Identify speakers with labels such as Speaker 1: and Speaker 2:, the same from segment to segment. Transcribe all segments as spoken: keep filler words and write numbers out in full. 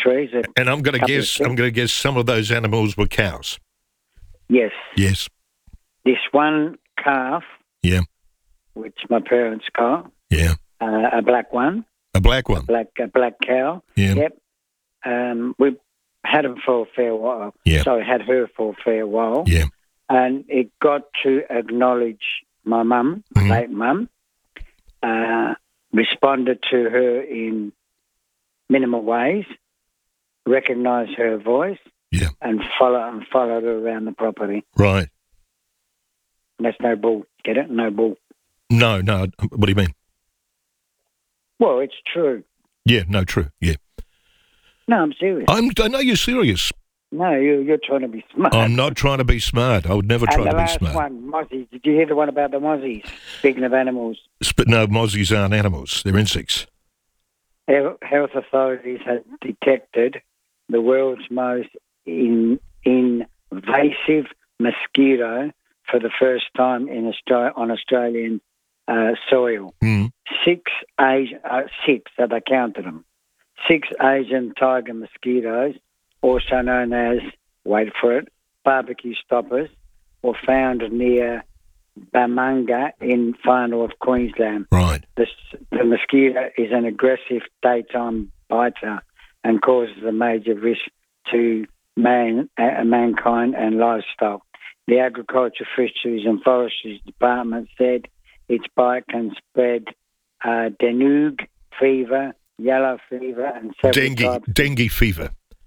Speaker 1: trees.
Speaker 2: And I'm going to guess. I'm going to guess some of those animals were cows.
Speaker 1: Yes.
Speaker 2: Yes.
Speaker 1: This one calf.
Speaker 2: Yeah.
Speaker 1: Which my parents got.
Speaker 2: Yeah.
Speaker 1: Uh, a black one.
Speaker 2: A black one.
Speaker 1: A black a black cow.
Speaker 2: Yeah.
Speaker 1: Yep. Um, we had him for a fair while.
Speaker 2: Yeah.
Speaker 1: Sorry, had her for a fair while.
Speaker 2: Yeah.
Speaker 1: And it got to acknowledge my mum,
Speaker 2: Mm-hmm.
Speaker 1: late mum. Uh, responded to her in minimal ways. Recognised her voice.
Speaker 2: Yeah.
Speaker 1: And follow and followed her around the property.
Speaker 2: Right.
Speaker 1: That's no bull. Get it? No bull.
Speaker 2: No, no. What do you mean?
Speaker 1: Well, it's true.
Speaker 2: Yeah, no, true. Yeah.
Speaker 1: No, I'm serious.
Speaker 2: I'm, I know you're serious.
Speaker 1: No, you, you're trying to be smart.
Speaker 2: I'm not trying to be smart. I would never
Speaker 1: and
Speaker 2: try
Speaker 1: the
Speaker 2: to be
Speaker 1: last
Speaker 2: smart.
Speaker 1: one, mozzies. Did you hear the one about the mozzies? Speaking of animals.
Speaker 2: But no, mozzies aren't animals. They're insects.
Speaker 1: Health authorities have detected the world's most in, invasive mosquito for the first time in Australia, on Australian uh, soil.
Speaker 2: Mm.
Speaker 1: Six Asian, uh, six, so they counted them. Six Asian tiger mosquitoes, also known as, wait for it, barbecue stoppers, were found near Bamanga in far north Queensland.
Speaker 2: Right.
Speaker 1: The, the mosquito is an aggressive daytime biter and causes a major risk to man, uh, mankind and livestock. The Agriculture, Fisheries and Forestry Department said its bite can spread uh, dengue fever, yellow fever, and several
Speaker 2: Dengue,
Speaker 1: types.
Speaker 2: dengue fever.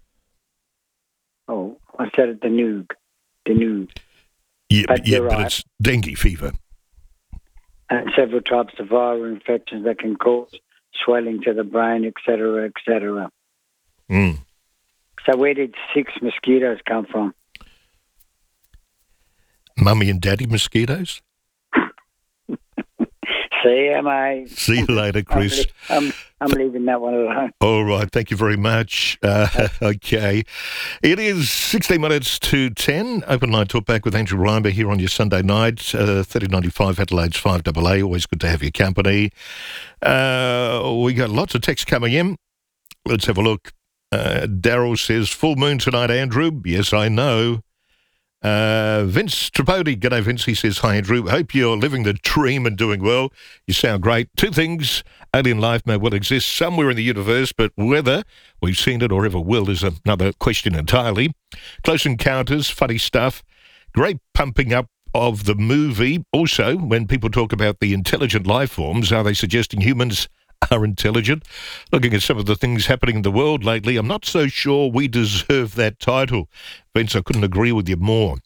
Speaker 1: Oh, I said it, dengue, dengue.
Speaker 2: Yeah,
Speaker 1: But
Speaker 2: but, yeah,
Speaker 1: you're
Speaker 2: but
Speaker 1: right.
Speaker 2: it's dengue fever.
Speaker 1: And several types of viral infections that can cause swelling to the brain, et cetera, et cetera.
Speaker 2: Mm.
Speaker 1: So where did six mosquitoes come from?
Speaker 2: Mummy and daddy mosquitoes?
Speaker 1: See you, mate.
Speaker 2: See you later, Chris.
Speaker 1: I'm, I'm leaving that one alone.
Speaker 2: All right, thank you very much. Uh, okay. It is sixteen minutes to ten. Open line talk back with Andrew Reimer here on your Sunday night. Uh, thirty ninety-five Adelaide's five A A. Always good to have your company. Uh, we got lots of texts coming in. Let's have a look. Uh, Daryl says, full moon tonight, Andrew. Yes, I know. Uh, Vince Tripodi, g'day Vince, he says, hi Andrew, hope you're living the dream and doing well. You sound great. Two things, alien life may well exist somewhere in the universe, but whether we've seen it or ever will is another question entirely. Close Encounters, funny stuff, great pumping up of the movie. Also, when people talk about the intelligent life forms, are they suggesting humans are intelligent? Looking at some of the things happening in the world lately, I'm not so sure we deserve that title. Vince, I couldn't agree with you more.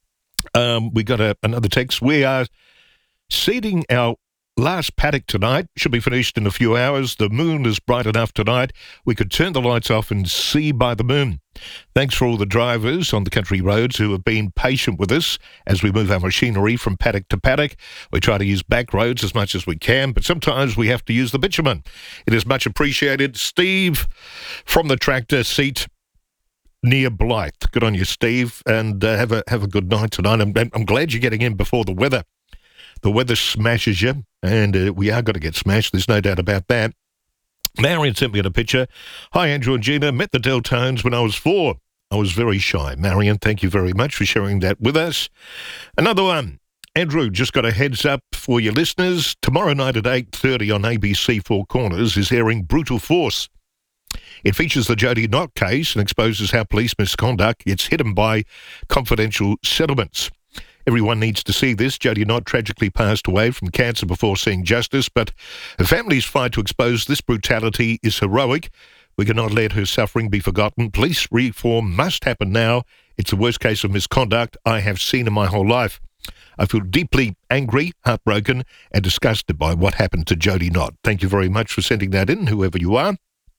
Speaker 2: Um, we got a, another text. We are seeding our last paddock tonight. Should be finished in a few hours. The moon is bright enough tonight. We could turn the lights off and see by the moon. Thanks for all the drivers on the country roads who have been patient with us as we move our machinery from paddock to paddock. We try to use back roads as much as we can, but sometimes we have to use the bitumen. It is much appreciated. Steve from the tractor seat near Blythe. Good on you, Steve, and uh, have a have a good night tonight. I'm, I'm glad you're getting in before the weather. The weather smashes you, and uh, we are going to get smashed. There's no doubt about that. Marion sent me in a picture. Hi, Andrew and Gina. Met the Deltones when I was four. I was very shy. Marion, thank you very much for sharing that with us. Another one. Andrew, just got a heads up for your listeners. Tomorrow night at eight thirty on A B C Four Corners is airing Brutal Force. It features the Jody Knott case and exposes how police misconduct gets hidden by confidential settlements. Everyone needs to see this. Jody Knott tragically passed away from cancer before seeing justice, but her family's fight to expose this brutality is heroic. We cannot let her suffering be forgotten. Police reform must happen now. It's the worst case of misconduct I have seen in my whole life. I feel deeply angry, heartbroken, and disgusted by what happened to Jody Knott. Thank you very much for sending that in, whoever you are.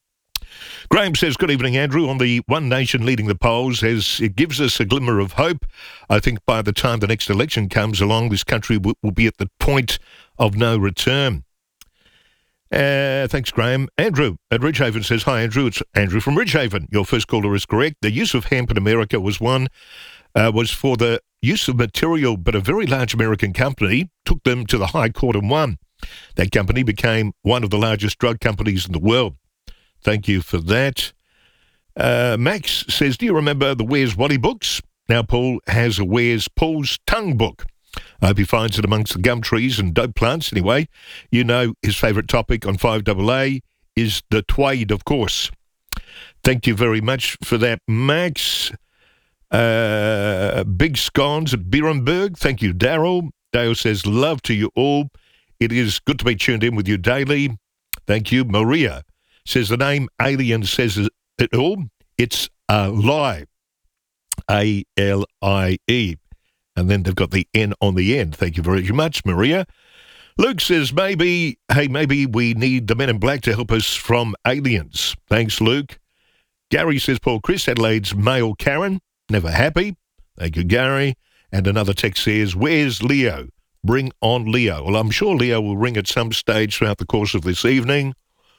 Speaker 2: Graham says, good evening, Andrew. On the One Nation leading the polls, as it gives us a glimmer of hope. I think by the time the next election comes along, this country w- will be at the point of no return. Uh, thanks, Graham. Andrew at Ridgehaven says, hi, Andrew. It's Andrew from Ridgehaven. Your first caller is correct. The use of hemp in America was one, uh, was for the use of material, but a very large American company took them to the High Court and won. That company became one of the largest drug companies in the world. Thank you for that. Uh, Max says, do you remember the Where's Waddy books? Now Paul has a Where's Paul's Tongue book. I hope he finds it amongst the gum trees and dope plants. Anyway, you know his favourite topic on five A A is the Tweed, of course. Thank you very much for that, Max. Uh, Big Scones at Birenberg. Thank you, Daryl. Dale says, love to you all. It is good to be tuned in with you daily. Thank you. Maria says the name Alien says it all. It's a lie. A L I E. And then they've got the N on the end. Thank you very much, Maria. Luke says, maybe, hey, maybe we need the Men in Black to help us from aliens. Thanks, Luke. Gary says, Paul Chris, Adelaide's male Karen, never happy. Thank you, Gary. And another text says, where's Leo? Bring on Leo. Well, I'm sure Leo will ring at some stage throughout the course of this evening.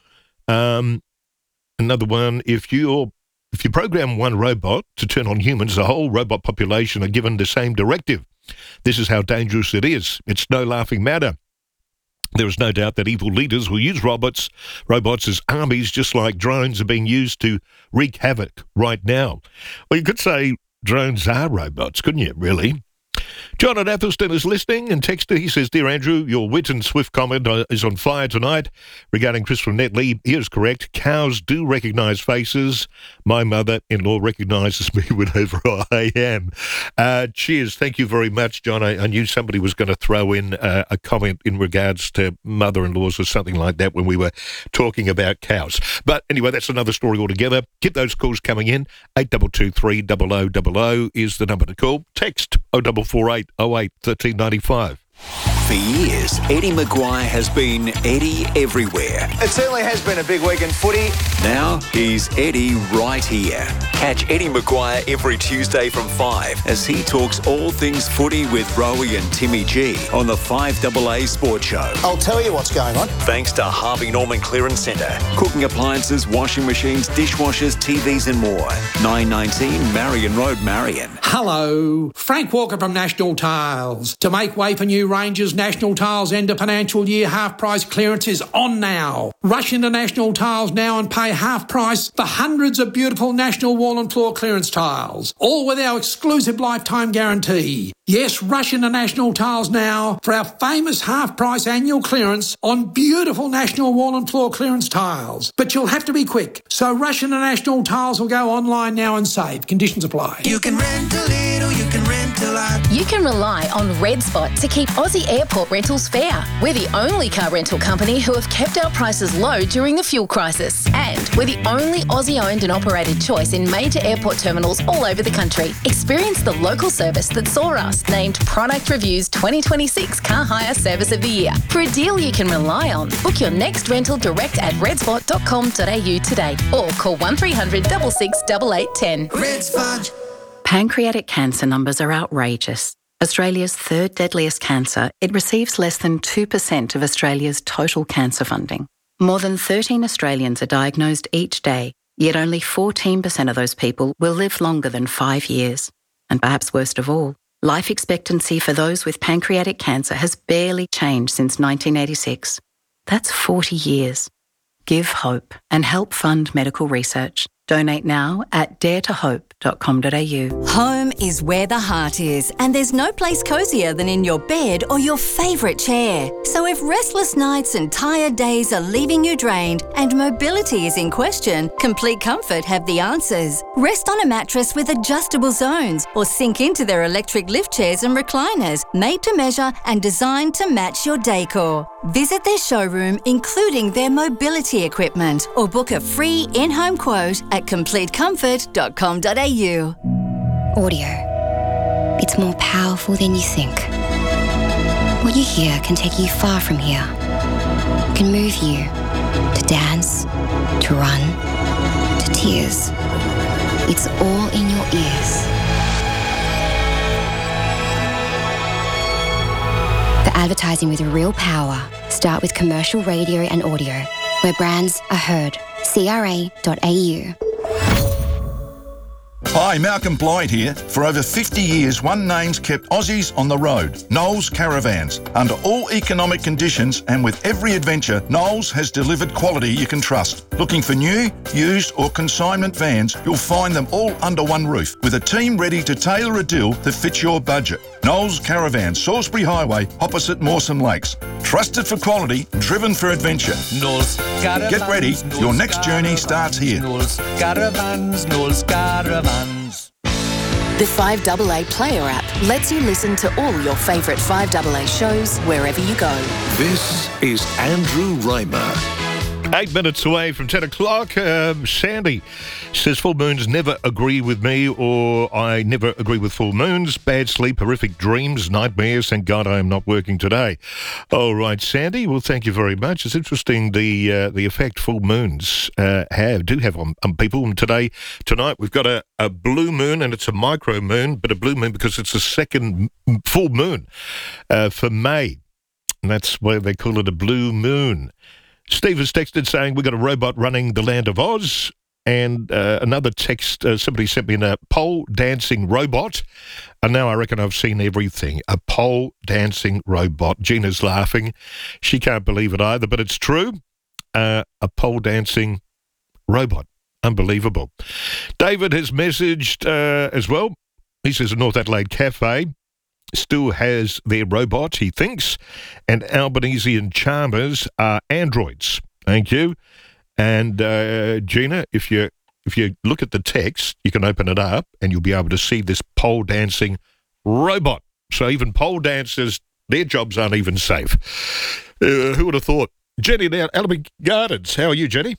Speaker 2: Um, another one, if you're If you program one robot to turn on humans, the whole robot population are given the same directive. This is how dangerous it is. It's no laughing matter. There is no doubt that evil leaders will use robots, robots as armies, just like drones are being used to wreak havoc right now. Well, you could say drones are robots, couldn't you, really? John at Athelston is listening and texted. He says, Dear Andrew, your wit and swift comment is on fire tonight regarding Chris from Netley. He is correct. Cows do recognise faces. My mother-in-law recognises me whenever I am. Uh, cheers. Thank you very much, John. I, I knew somebody was going to throw in uh, a comment in regards to mother-in-laws or something like that when we were talking about cows. But anyway, that's another story altogether. Keep those calls coming in. eight two two three, double oh double oh is the number to call. Text oh four four eight oh eight one three nine five.
Speaker 3: For years, Eddie Maguire has been Eddie everywhere.
Speaker 4: It certainly has been a big week in footy.
Speaker 3: Now he's Eddie right here. Catch Eddie Maguire every Tuesday from five as he talks all things footy with Rowie and Timmy G on the five A A Sports Show.
Speaker 4: I'll tell you what's going on.
Speaker 3: Thanks to Harvey Norman Clearance Centre. Cooking appliances, washing machines, dishwashers, T Vs and more. nine nineteen Marion Road, Marion.
Speaker 5: Hello, Frank Walker from National Tiles. To make way for new ranges, National Tiles end of financial year half price clearance is on now. Rush into National Tiles now and pay half price for hundreds of beautiful National wall and floor clearance tiles, all with our exclusive lifetime guarantee. Yes, rush into National Tiles now for our famous half price annual clearance on beautiful National wall and floor clearance tiles. But you'll have to be quick, so rush into National Tiles or go online now and save. Conditions apply.
Speaker 6: You can rent a little, you can rent a lot.
Speaker 7: You can rely on Red Spot to keep Aussie airport rentals fair. We're the only car rental company who have kept our prices low during the fuel crisis. And we're the only Aussie-owned and operated choice in major airport terminals all over the country. Experience the local service that saw us named Product Review's twenty twenty-six Car Hire Service of the Year. For a deal you can rely on, book your next rental direct at redspot dot com dot a u today or call one three hundred six six eight eight one zero.
Speaker 6: Red Spot.
Speaker 8: Pancreatic cancer numbers are outrageous. Australia's third deadliest cancer, it receives less than two percent of Australia's total cancer funding. More than thirteen Australians are diagnosed each day, yet only fourteen percent of those people will live longer than five years. And perhaps worst of all, life expectancy for those with pancreatic cancer has barely changed since nineteen eighty-six. That's forty years. Give hope and help fund medical research. Donate now at dare to hope dot com dot a u.
Speaker 9: Home is where the heart is, and there's no place cosier than in your bed or your favourite chair. So if restless nights and tired days are leaving you drained and mobility is in question, Complete Comfort have the answers. Rest on a mattress with adjustable zones or sink into their electric lift chairs and recliners, made to measure and designed to match your decor. Visit their showroom, including their mobility equipment, or book a free in-home quote at complete comfort dot com dot a u.
Speaker 10: Audio. It's more powerful than you think. What you hear can take you far from here. It can move you to dance, to run, to tears. It's all in your ears. For advertising with real power, start with commercial radio and audio, where brands are heard. C R A dot a u.
Speaker 11: Hi, Malcolm Blyde here. For over fifty years, one name's kept Aussies on the road, Knowles Caravans. Under all economic conditions and with every adventure, Knowles has delivered quality you can trust. Looking for new, used or consignment vans, you'll find them all under one roof with a team ready to tailor a deal that fits your budget. Knowles Caravans, Salisbury Highway, opposite Mawson Lakes. Trusted for quality, driven for adventure.
Speaker 12: Knowles Caravans.
Speaker 11: Get ready,
Speaker 12: Knowles
Speaker 11: your next journey
Speaker 12: Caravans,
Speaker 11: starts here.
Speaker 12: Knowles Caravans, Knowles Caravans.
Speaker 7: The five A A Player app lets you listen to all your favourite five A A shows wherever you go.
Speaker 2: This is Andrew Raymer. Eight minutes away from ten o'clock. Um, Sandy says full moons never agree with me, or I never agree with full moons. Bad sleep, horrific dreams, nightmares. Thank God I am not working today. All right, Sandy. Well, thank you very much. It's interesting the uh, the effect full moons uh, have do have on, on people. And today, tonight, we've got a, a blue moon, and it's a micro moon, but a blue moon because it's the second full moon uh, for May, and that's why they call it a blue moon. Steve has texted saying we've got a robot running the land of Oz, and uh, another text, uh, somebody sent me in a pole dancing robot, and now I reckon I've seen everything. A pole dancing robot. Gina's laughing. She can't believe it either, but it's true. Uh, a pole dancing robot. Unbelievable. David has messaged uh, as well. He says a North Adelaide cafe still has their robot, he thinks, and Albanese and Chalmers are androids. Thank you. And uh, Gina, if you if you look at the text, you can open it up and you'll be able to see this pole dancing robot. So even pole dancers, their jobs aren't even safe. Uh, who would have thought? Jenny down Albion Gardens. How are you, Jenny?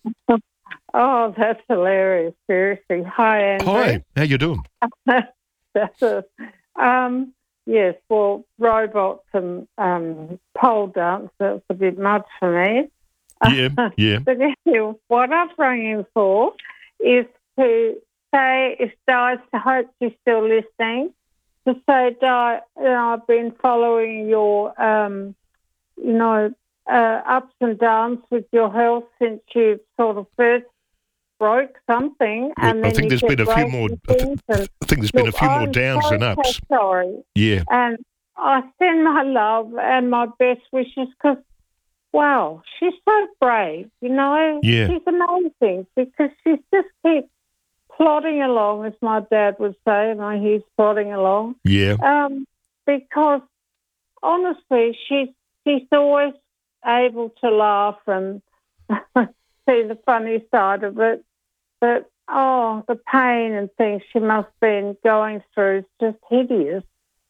Speaker 13: Oh, that's hilarious. Seriously. Hi, Andrew.
Speaker 2: Hi. How you doing?
Speaker 13: That's a, um. Yes, well, robots and um, pole dance, that's a bit much for me.
Speaker 2: Yeah, yeah.
Speaker 13: But anyway, what I've rung in for is to say, if Di, I hope she's still listening, to say, Di, you know, I've been following your, um, you know, uh, ups and downs with your health since you sort of first broke something, and
Speaker 2: well,
Speaker 13: then
Speaker 2: I think
Speaker 13: you
Speaker 2: there's been a few more. I, th- I think there's been a few more downs
Speaker 13: so
Speaker 2: than ups.
Speaker 13: So sorry.
Speaker 2: Yeah.
Speaker 13: And I send my love and my best wishes because, wow, she's so brave. You know,
Speaker 2: yeah.
Speaker 13: She's amazing because she's just keeps plodding along, as my dad would say. You know, he's plodding along.
Speaker 2: Yeah.
Speaker 13: Um, because honestly, she's she's always able to laugh and see the funny side of it. But, oh, the pain and things she must have been going through is just hideous.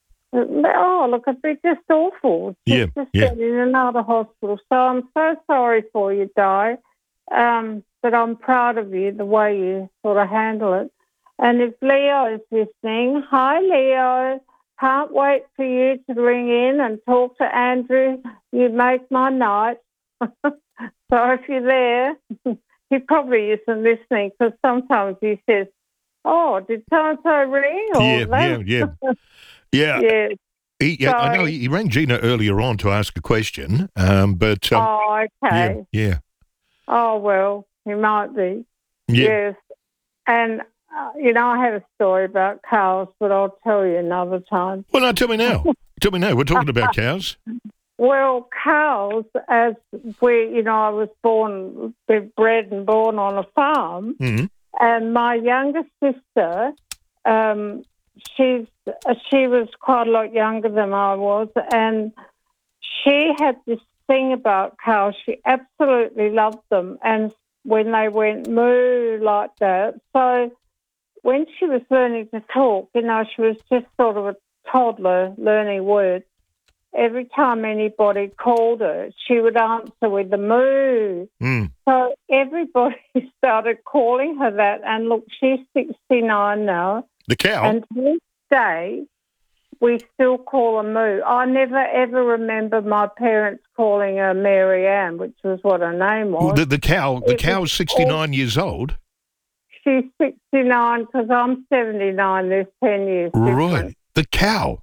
Speaker 13: Oh, look, it'd be just awful.
Speaker 2: Yeah,
Speaker 13: just
Speaker 2: yeah.
Speaker 13: Get in another hospital. So I'm so sorry for you, Di. Um, but I'm proud of you, the way you sort of handle it. And if Leo is listening, hi, Leo. Can't wait for you to ring in and talk to Andrew. You make my night. So if you're there... He probably isn't listening because sometimes he says, oh, did so-and-so ring? Or
Speaker 2: yeah,
Speaker 13: that?
Speaker 2: yeah, yeah, yeah.
Speaker 13: yeah.
Speaker 2: He, yeah,
Speaker 13: so,
Speaker 2: I know he rang Gina earlier on to ask a question, um, but... Um,
Speaker 13: oh, okay.
Speaker 2: Yeah, yeah.
Speaker 13: Oh, well, he might be.
Speaker 2: Yeah.
Speaker 13: Yes. And, uh, you know, I have a story about cows, but I'll tell you another time.
Speaker 2: Well, no, tell me now. Tell me now. We're talking about cows.
Speaker 13: Well, cows, as we, you know, I was born, bred and born on a farm,
Speaker 2: mm-hmm.
Speaker 13: and my younger sister, um, she's she was quite a lot younger than I was, and she had this thing about cows. She absolutely loved them, and when they went moo like that, so when she was learning to talk, you know, she was just sort of a toddler learning words. Every time anybody called her, she would answer with a moo.
Speaker 2: Mm.
Speaker 13: So everybody started calling her that. And look, she's sixty-nine now.
Speaker 2: The cow?
Speaker 13: And to this day, we still call her moo. I never, ever remember my parents calling her Mary Ann, which was what her name was.
Speaker 2: Well, the, the cow, the
Speaker 13: It
Speaker 2: cow
Speaker 13: was
Speaker 2: is sixty-nine years old.
Speaker 13: She's sixty-nine because I'm seventy-nine. There's ten years difference.
Speaker 2: Right. The cow.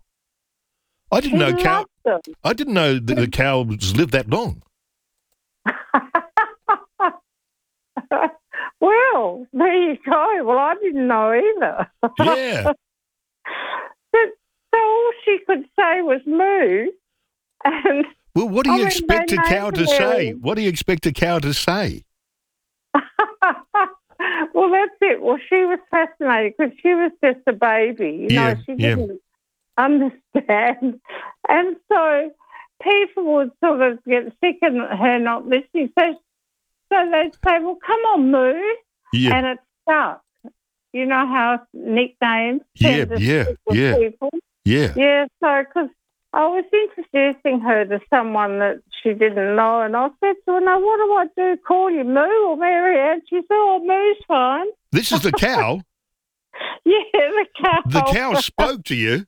Speaker 2: I didn't
Speaker 13: She
Speaker 2: know cow.
Speaker 13: loved them.
Speaker 2: I didn't know that the cows lived that long.
Speaker 13: Well, there you go. Well, I didn't know either.
Speaker 2: Yeah.
Speaker 13: But, so all she could say was moo. And
Speaker 2: Well, what do you
Speaker 13: I mean,
Speaker 2: expect
Speaker 13: they
Speaker 2: a cow to
Speaker 13: named
Speaker 2: say?
Speaker 13: her-
Speaker 2: What do you expect a cow to say?
Speaker 13: Well, that's it. Well, she was fascinated because she was just a baby. You
Speaker 2: Yeah,
Speaker 13: know, she
Speaker 2: yeah.
Speaker 13: didn't understand. And so people would sort of get sick of her not listening. So, so they'd say, well, come on, moo.
Speaker 2: Yeah.
Speaker 13: And it stuck. You know how nicknames
Speaker 2: Yeah,
Speaker 13: tend to
Speaker 2: yeah,
Speaker 13: stick with
Speaker 2: yeah.
Speaker 13: people?
Speaker 2: Yeah.
Speaker 13: Yeah, so because I was introducing her to someone that she didn't know, and I said to her, now, what do I do? Call you Moo or Mary Ann? She said, oh, Moo's fine.
Speaker 2: This is the cow.
Speaker 13: Yeah, the cow.
Speaker 2: The cow spoke to you.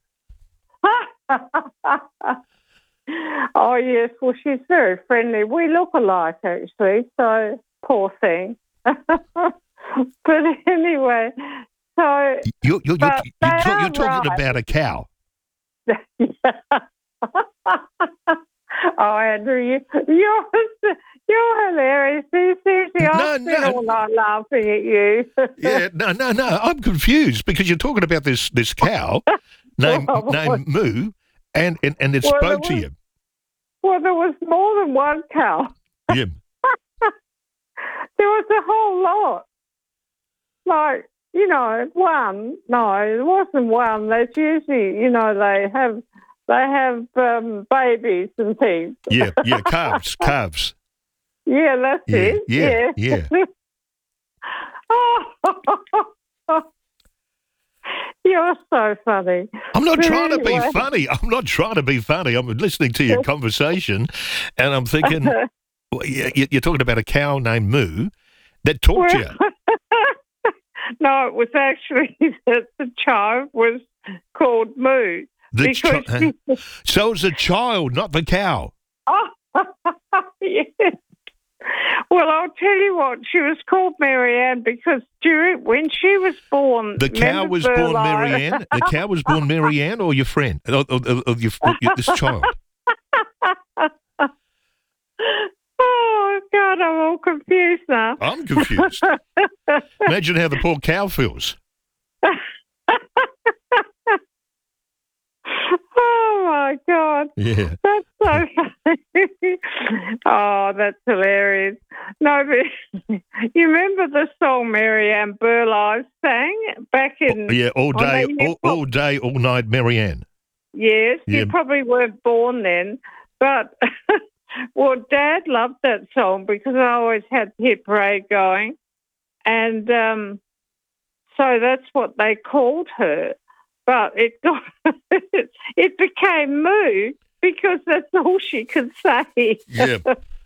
Speaker 13: Oh, yes, well, she's very friendly. We look alike, actually, so poor thing. But anyway, so...
Speaker 2: You're, you're, you're,
Speaker 13: but
Speaker 2: you're,
Speaker 13: they
Speaker 2: talk-
Speaker 13: are
Speaker 2: you're talking
Speaker 13: right.
Speaker 2: about a cow.
Speaker 13: Oh, Andrew, you, you're, you're hilarious. You seriously,
Speaker 2: No,
Speaker 13: I've been
Speaker 2: no.
Speaker 13: all night laughing at you.
Speaker 2: Yeah, no, no, no. I'm confused because you're talking about this this cow named
Speaker 13: Well,
Speaker 2: named Moo, and, and, and it
Speaker 13: Well,
Speaker 2: spoke
Speaker 13: there
Speaker 2: to
Speaker 13: was-
Speaker 2: you.
Speaker 13: Well, there was more than one cow.
Speaker 2: Yeah.
Speaker 13: There was a whole lot. Like, you know, one. No, it wasn't one. There's usually, you know, they have they have um, babies and things.
Speaker 2: Yeah, yeah, calves, calves.
Speaker 13: Yeah, that's
Speaker 2: Yeah,
Speaker 13: it.
Speaker 2: yeah, yeah.
Speaker 13: Oh, you're so funny.
Speaker 2: I'm not
Speaker 13: But
Speaker 2: trying to be
Speaker 13: anyway.
Speaker 2: funny. I'm not trying to be funny. I'm listening to your conversation, and I'm thinking, well, you- you're talking about a cow named Moo that talked to you.
Speaker 13: No, it was actually that the child was called Moo.
Speaker 2: The
Speaker 13: because
Speaker 2: chi-
Speaker 13: she-
Speaker 2: So it's a child, not the cow.
Speaker 13: Oh, yes. Well, I'll tell you what, she was called Mary Ann because during when she was born,
Speaker 2: The cow
Speaker 13: remember
Speaker 2: was born
Speaker 13: Burlo?
Speaker 2: Mary Ann. The cow was born Mary Ann, or your friend, or, or, or, or your, or your- this child.
Speaker 13: Oh God, I'm all confused now.
Speaker 2: I'm confused. Imagine how the poor cow feels.
Speaker 13: Oh my God.
Speaker 2: Yeah.
Speaker 13: That's so funny. Oh, that's hilarious. No, but you remember the song Mary Ann Burlo sang back in...
Speaker 2: Yeah, all
Speaker 13: on
Speaker 2: day,
Speaker 13: the-
Speaker 2: all, all day, all night, Mary Ann.
Speaker 13: Yes,
Speaker 2: Yeah.
Speaker 13: you probably weren't born then, but... Well, Dad loved that song because I always had the hit parade going. And um, so that's what they called her. But it got it became Moo because that's all she could say.
Speaker 2: Yeah.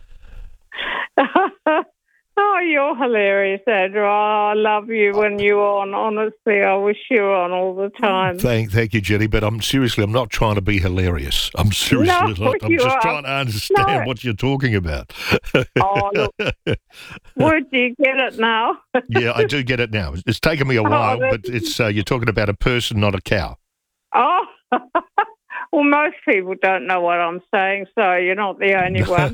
Speaker 13: Oh, you're hilarious, Andrew. Oh, I love you when you're on. Honestly, I wish you were on all the time.
Speaker 2: Thank, thank you, Jenny. But I'm seriously, I'm not trying to be hilarious. I'm seriously
Speaker 13: No,
Speaker 2: not. I'm
Speaker 13: you
Speaker 2: just
Speaker 13: are.
Speaker 2: trying to understand
Speaker 13: No.
Speaker 2: what you're talking about.
Speaker 13: Oh, look. Would you get it now?
Speaker 2: Yeah, I do get it now. It's taken me a
Speaker 13: Oh,
Speaker 2: while,
Speaker 13: that's-
Speaker 2: but it's uh, you're talking about a person, not a cow.
Speaker 13: Oh, well, most people don't know what I'm saying, so you're not the only one.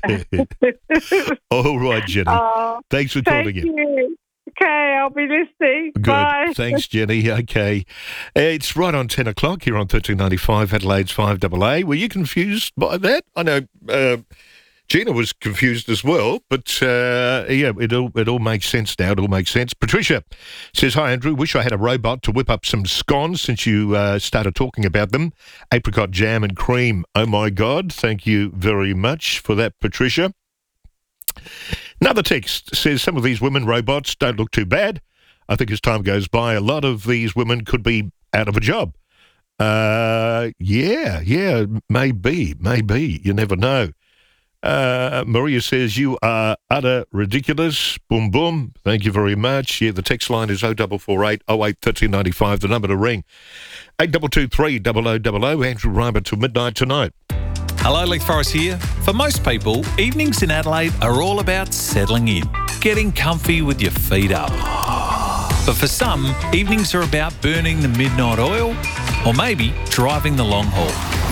Speaker 2: All right, Jenny.
Speaker 13: Oh,
Speaker 2: Thanks for
Speaker 13: thank
Speaker 2: calling in.
Speaker 13: you. Okay, I'll be listening.
Speaker 2: Good.
Speaker 13: Bye.
Speaker 2: Thanks, Jenny. Okay. It's right on ten o'clock here on thirteen ninety-five Adelaide's five A A. Were you confused by that? I know uh, Gina was confused as well, but uh, yeah, it all, it all makes sense now. It all makes sense. Patricia says, hi, Andrew. Wish I had a robot to whip up some scones since you uh, started talking about them. Apricot jam and cream. Oh, my God. Thank you very much for that, Patricia. Another text says some of these women robots don't look too bad. I think as time goes by, a lot of these women could be out of a job. Uh, yeah, yeah, maybe, maybe. You never know. Uh, Maria says, you are utter ridiculous. Boom, boom. Thank you very much. Yeah, the text line is oh four four eight oh eight one three nine five, the number to ring. eight two two three oh oh oh oh. Andrew Reimer till midnight tonight.
Speaker 14: Hello, Leith Forrest here. For most people, evenings in Adelaide are all about settling in, getting comfy with your feet up. But for some, evenings are about burning the midnight oil or maybe driving the long haul.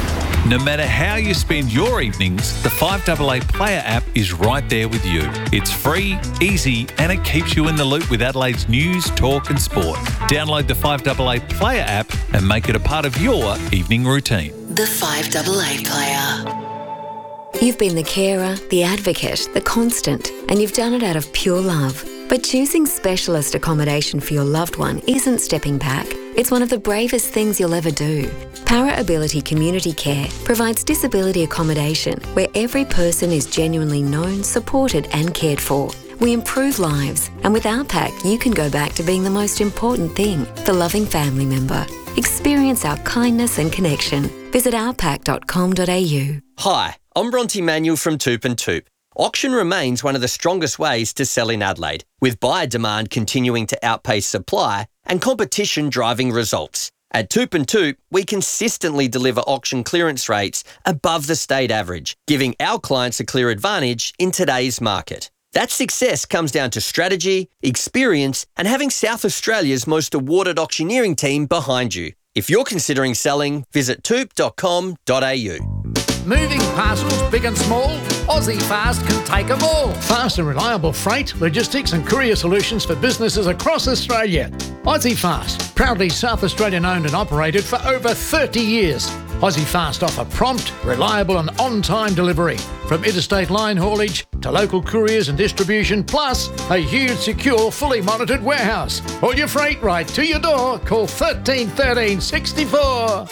Speaker 14: No matter how you spend your evenings, the five A A Player app is right there with you. It's free, easy, and it keeps you in the loop with Adelaide's news, talk and sport. Download the five A A Player app and make it a part of your evening routine.
Speaker 15: The five A A Player.
Speaker 16: You've been the carer, the advocate, the constant, and you've done it out of pure love. But choosing specialist accommodation for your loved one isn't stepping back. It's one of the bravest things you'll ever do. Para Ability Community Care provides disability accommodation where every person is genuinely known, supported and cared for. We improve lives, and with our pack, you can go back to being the most important thing, the loving family member. Experience our kindness and connection. Visit our pack dot com dot a u.
Speaker 17: Hi, I'm Bronte Manuel from Toop and Toop. Auction remains one of the strongest ways to sell in Adelaide, with buyer demand continuing to outpace supply and competition driving results. At Toop and Toop, we consistently deliver auction clearance rates above the state average, giving our clients a clear advantage in today's market. That success comes down to strategy, experience, and having South Australia's most awarded auctioneering team behind you. If you're considering selling, visit toop dot com dot a u.
Speaker 5: Moving parcels big and small, Aussie Fast can take them all. Fast and reliable freight, logistics and courier solutions for businesses across Australia. Aussie Fast, proudly South Australian owned and operated for over thirty years. Aussie Fast offer prompt, reliable and on-time delivery, from interstate line haulage to local couriers and distribution, plus a huge, secure, fully monitored warehouse. All your freight right to your door. Call thirteen thirteen sixty-four.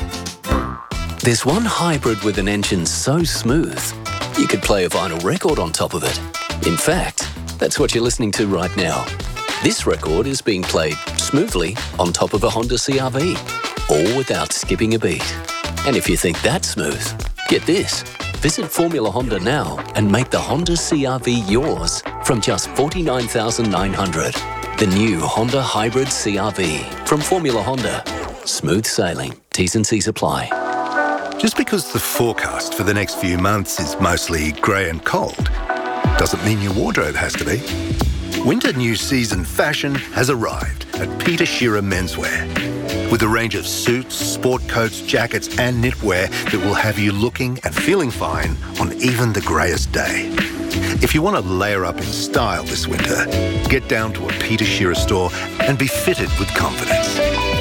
Speaker 18: There's one hybrid with an engine so smooth, you could play a vinyl record on top of it. In fact, that's what you're listening to right now. This record is being played smoothly on top of a Honda C R V, all without skipping a beat. And if you think that's smooth, get this. Visit Formula Honda now and make the Honda C R V yours from just forty-nine thousand nine hundred dollars. The new Honda Hybrid C R V from Formula Honda. Smooth sailing. T's and C's apply.
Speaker 19: Just because the forecast for the next few months is mostly grey and cold, doesn't mean your wardrobe has to be. Winter new season fashion has arrived at Peter Shearer Menswear. With a range of suits, sport coats, jackets and knitwear that will have you looking and feeling fine on even the greyest day. If you want to layer up in style this winter, get down to a Peter Shearer store and be fitted with confidence.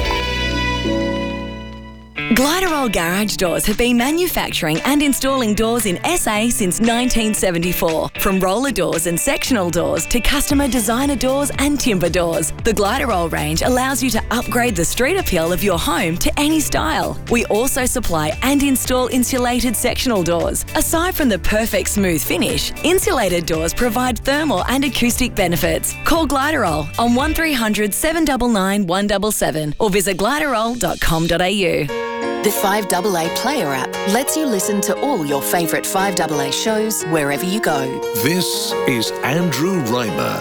Speaker 20: Gliderol Garage Doors have been manufacturing and installing doors in S A since nineteen seventy-four. From roller doors and sectional doors to customer designer doors and timber doors, the Gliderol range allows you to upgrade the street appeal of your home to any style. We also supply and install insulated sectional doors. Aside from the perfect smooth finish, insulated doors provide thermal and acoustic benefits. Call Gliderol on one three hundred seven nine nine one seven seven or visit gliderol dot com dot a u.
Speaker 15: The five A A Player app lets you listen to all your favourite five A A shows wherever you go.
Speaker 21: This is Andrew Reimer.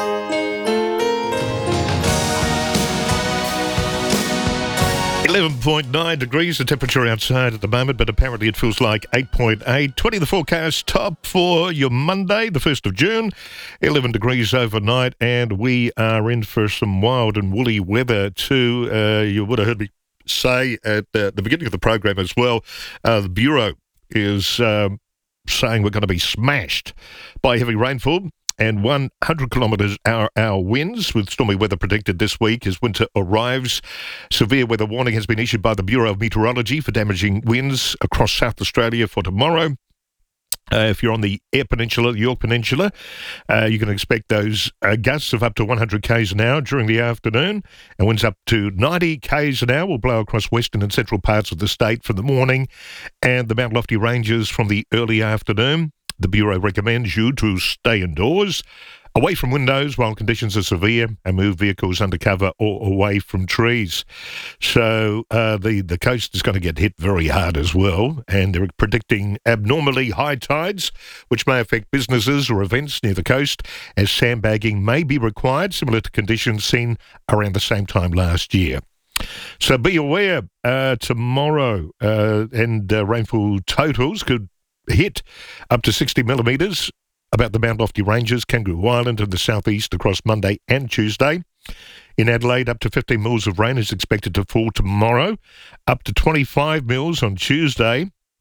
Speaker 2: eleven point nine degrees, the temperature outside at the moment, but apparently it feels like eight point eight. twenty the forecast top for your Monday, the first of June. eleven degrees overnight, and we are in for some wild and woolly weather too. Uh, you would have heard me say at uh, the beginning of the program as well, uh, the Bureau is um, saying we're going to be smashed by heavy rainfall and one hundred kilometres hour hour winds, with stormy weather predicted this week as winter arrives. Severe weather warning has been issued by the Bureau of Meteorology for damaging winds across South Australia for tomorrow. Uh, if you're on the Eyre Peninsula, the York Peninsula, uh, you can expect those uh, gusts of up to one hundred k's an hour during the afternoon, and winds up to ninety k's an hour will blow across western and central parts of the state from the morning and the Mount Lofty Ranges from the early afternoon. The Bureau recommends you to stay indoors, away from windows while conditions are severe, and move vehicles under cover or away from trees. So uh, the, the coast is going to get hit very hard as well, and they're predicting abnormally high tides, which may affect businesses or events near the coast, as sandbagging may be required, similar to conditions seen around the same time last year. So be aware uh, tomorrow, uh, and uh, rainfall totals could hit up to sixty millimetres about the Mount Lofty Ranges, Kangaroo Island and the southeast across Monday and Tuesday. In Adelaide, up to fifteen mils of rain is expected to fall tomorrow, up to twenty-five mils on Tuesday.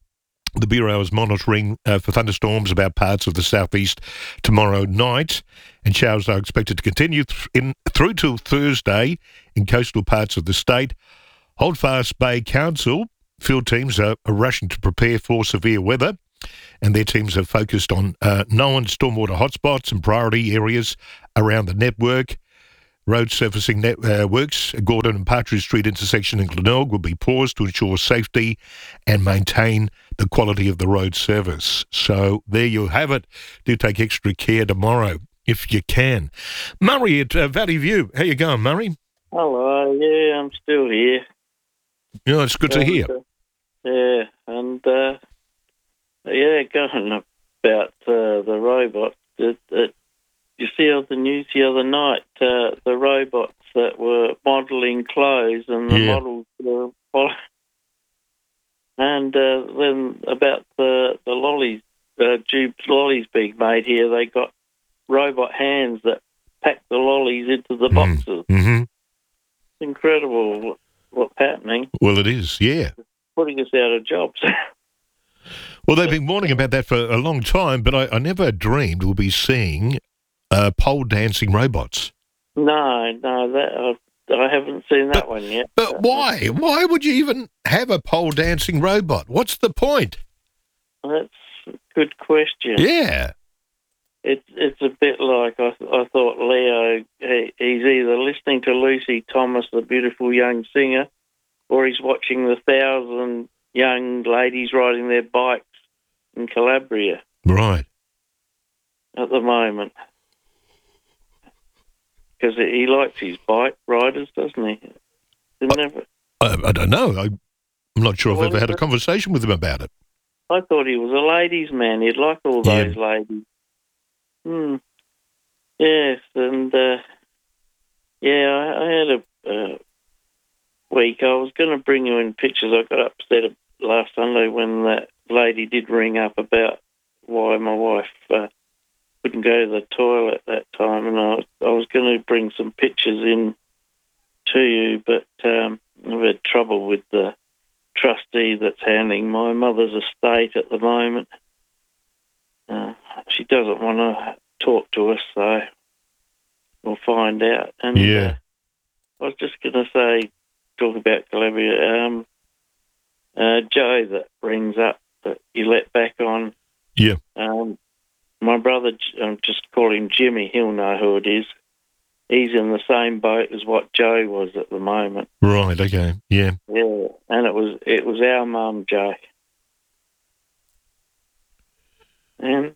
Speaker 2: The Bureau is monitoring uh, for thunderstorms about parts of the southeast tomorrow night, and showers are expected to continue th- in, through till Thursday in coastal parts of the state. Holdfast Bay Council field teams are, are rushing to prepare for severe weather, and their teams are focused on uh, known stormwater hotspots and priority areas around the network. Road surfacing net, uh, works at Gordon and Partridge Street intersection in Glenelg will be paused to ensure safety and maintain the quality of the road service. So there you have it. Do take extra care tomorrow if you can. Murray at uh, Valley View. How you going, Murray?
Speaker 1: Hello, yeah, I'm still here.
Speaker 2: Yeah, it's good to
Speaker 1: and,
Speaker 2: hear.
Speaker 1: Uh, yeah, and uh, yeah, going about uh, the robots. It, it, you see on the news the other night, uh, the robots that were modelling clothes and the
Speaker 2: Yeah.
Speaker 1: models were following. And uh, then about the the lollies, uh, Jube's lollies being made here, they got robot hands that pack the lollies into the boxes.
Speaker 2: Mm-hmm.
Speaker 1: Incredible what, what's happening.
Speaker 2: Well, it is, yeah.
Speaker 1: Putting us out of jobs.
Speaker 2: Well, they've been warning about that for a long time, but I, I never dreamed we'll be seeing uh, pole dancing robots.
Speaker 1: no, no, that I, I haven't seen that one yet.
Speaker 2: But why? Why would you even have a pole dancing robot? What's the point?
Speaker 1: That's a good question.
Speaker 2: Yeah.
Speaker 1: It's it's a bit like I I thought Leo. He, he's either listening to Lucy Thomas, the beautiful young singer, or he's watching the thousand young ladies riding their bikes in Calabria
Speaker 2: Right.
Speaker 1: at the moment. Because he likes his bike riders, doesn't he? Didn't ever,
Speaker 2: I, I don't know. I, I'm not sure I've
Speaker 1: Well,
Speaker 2: ever had a
Speaker 1: but-
Speaker 2: conversation with him about it.
Speaker 1: I thought he was a ladies' man. He'd like all
Speaker 2: Yeah.
Speaker 1: those ladies. Hmm. Yes, and uh, yeah, I, I had a uh, week. I was going to bring you in pictures. I got upset last Sunday when that lady did ring up about why my wife uh, couldn't go to the toilet that time, and I was, I was going to bring some pictures in to you, but um, I've had trouble with the trustee that's handling my mother's estate at the moment. Uh, she doesn't want to talk to us, so we'll find out. And
Speaker 2: Yeah.
Speaker 1: uh, I was just going to say, talk about Calabria, um, uh, Joe that rings up that you let back on.
Speaker 2: Yeah.
Speaker 1: Um, my brother, um, just call him Jimmy, he'll know who it is. He's in the same boat as what Joe was at the moment.
Speaker 2: Right, okay. Yeah.
Speaker 1: Yeah, and it was it was our mum, Joe. And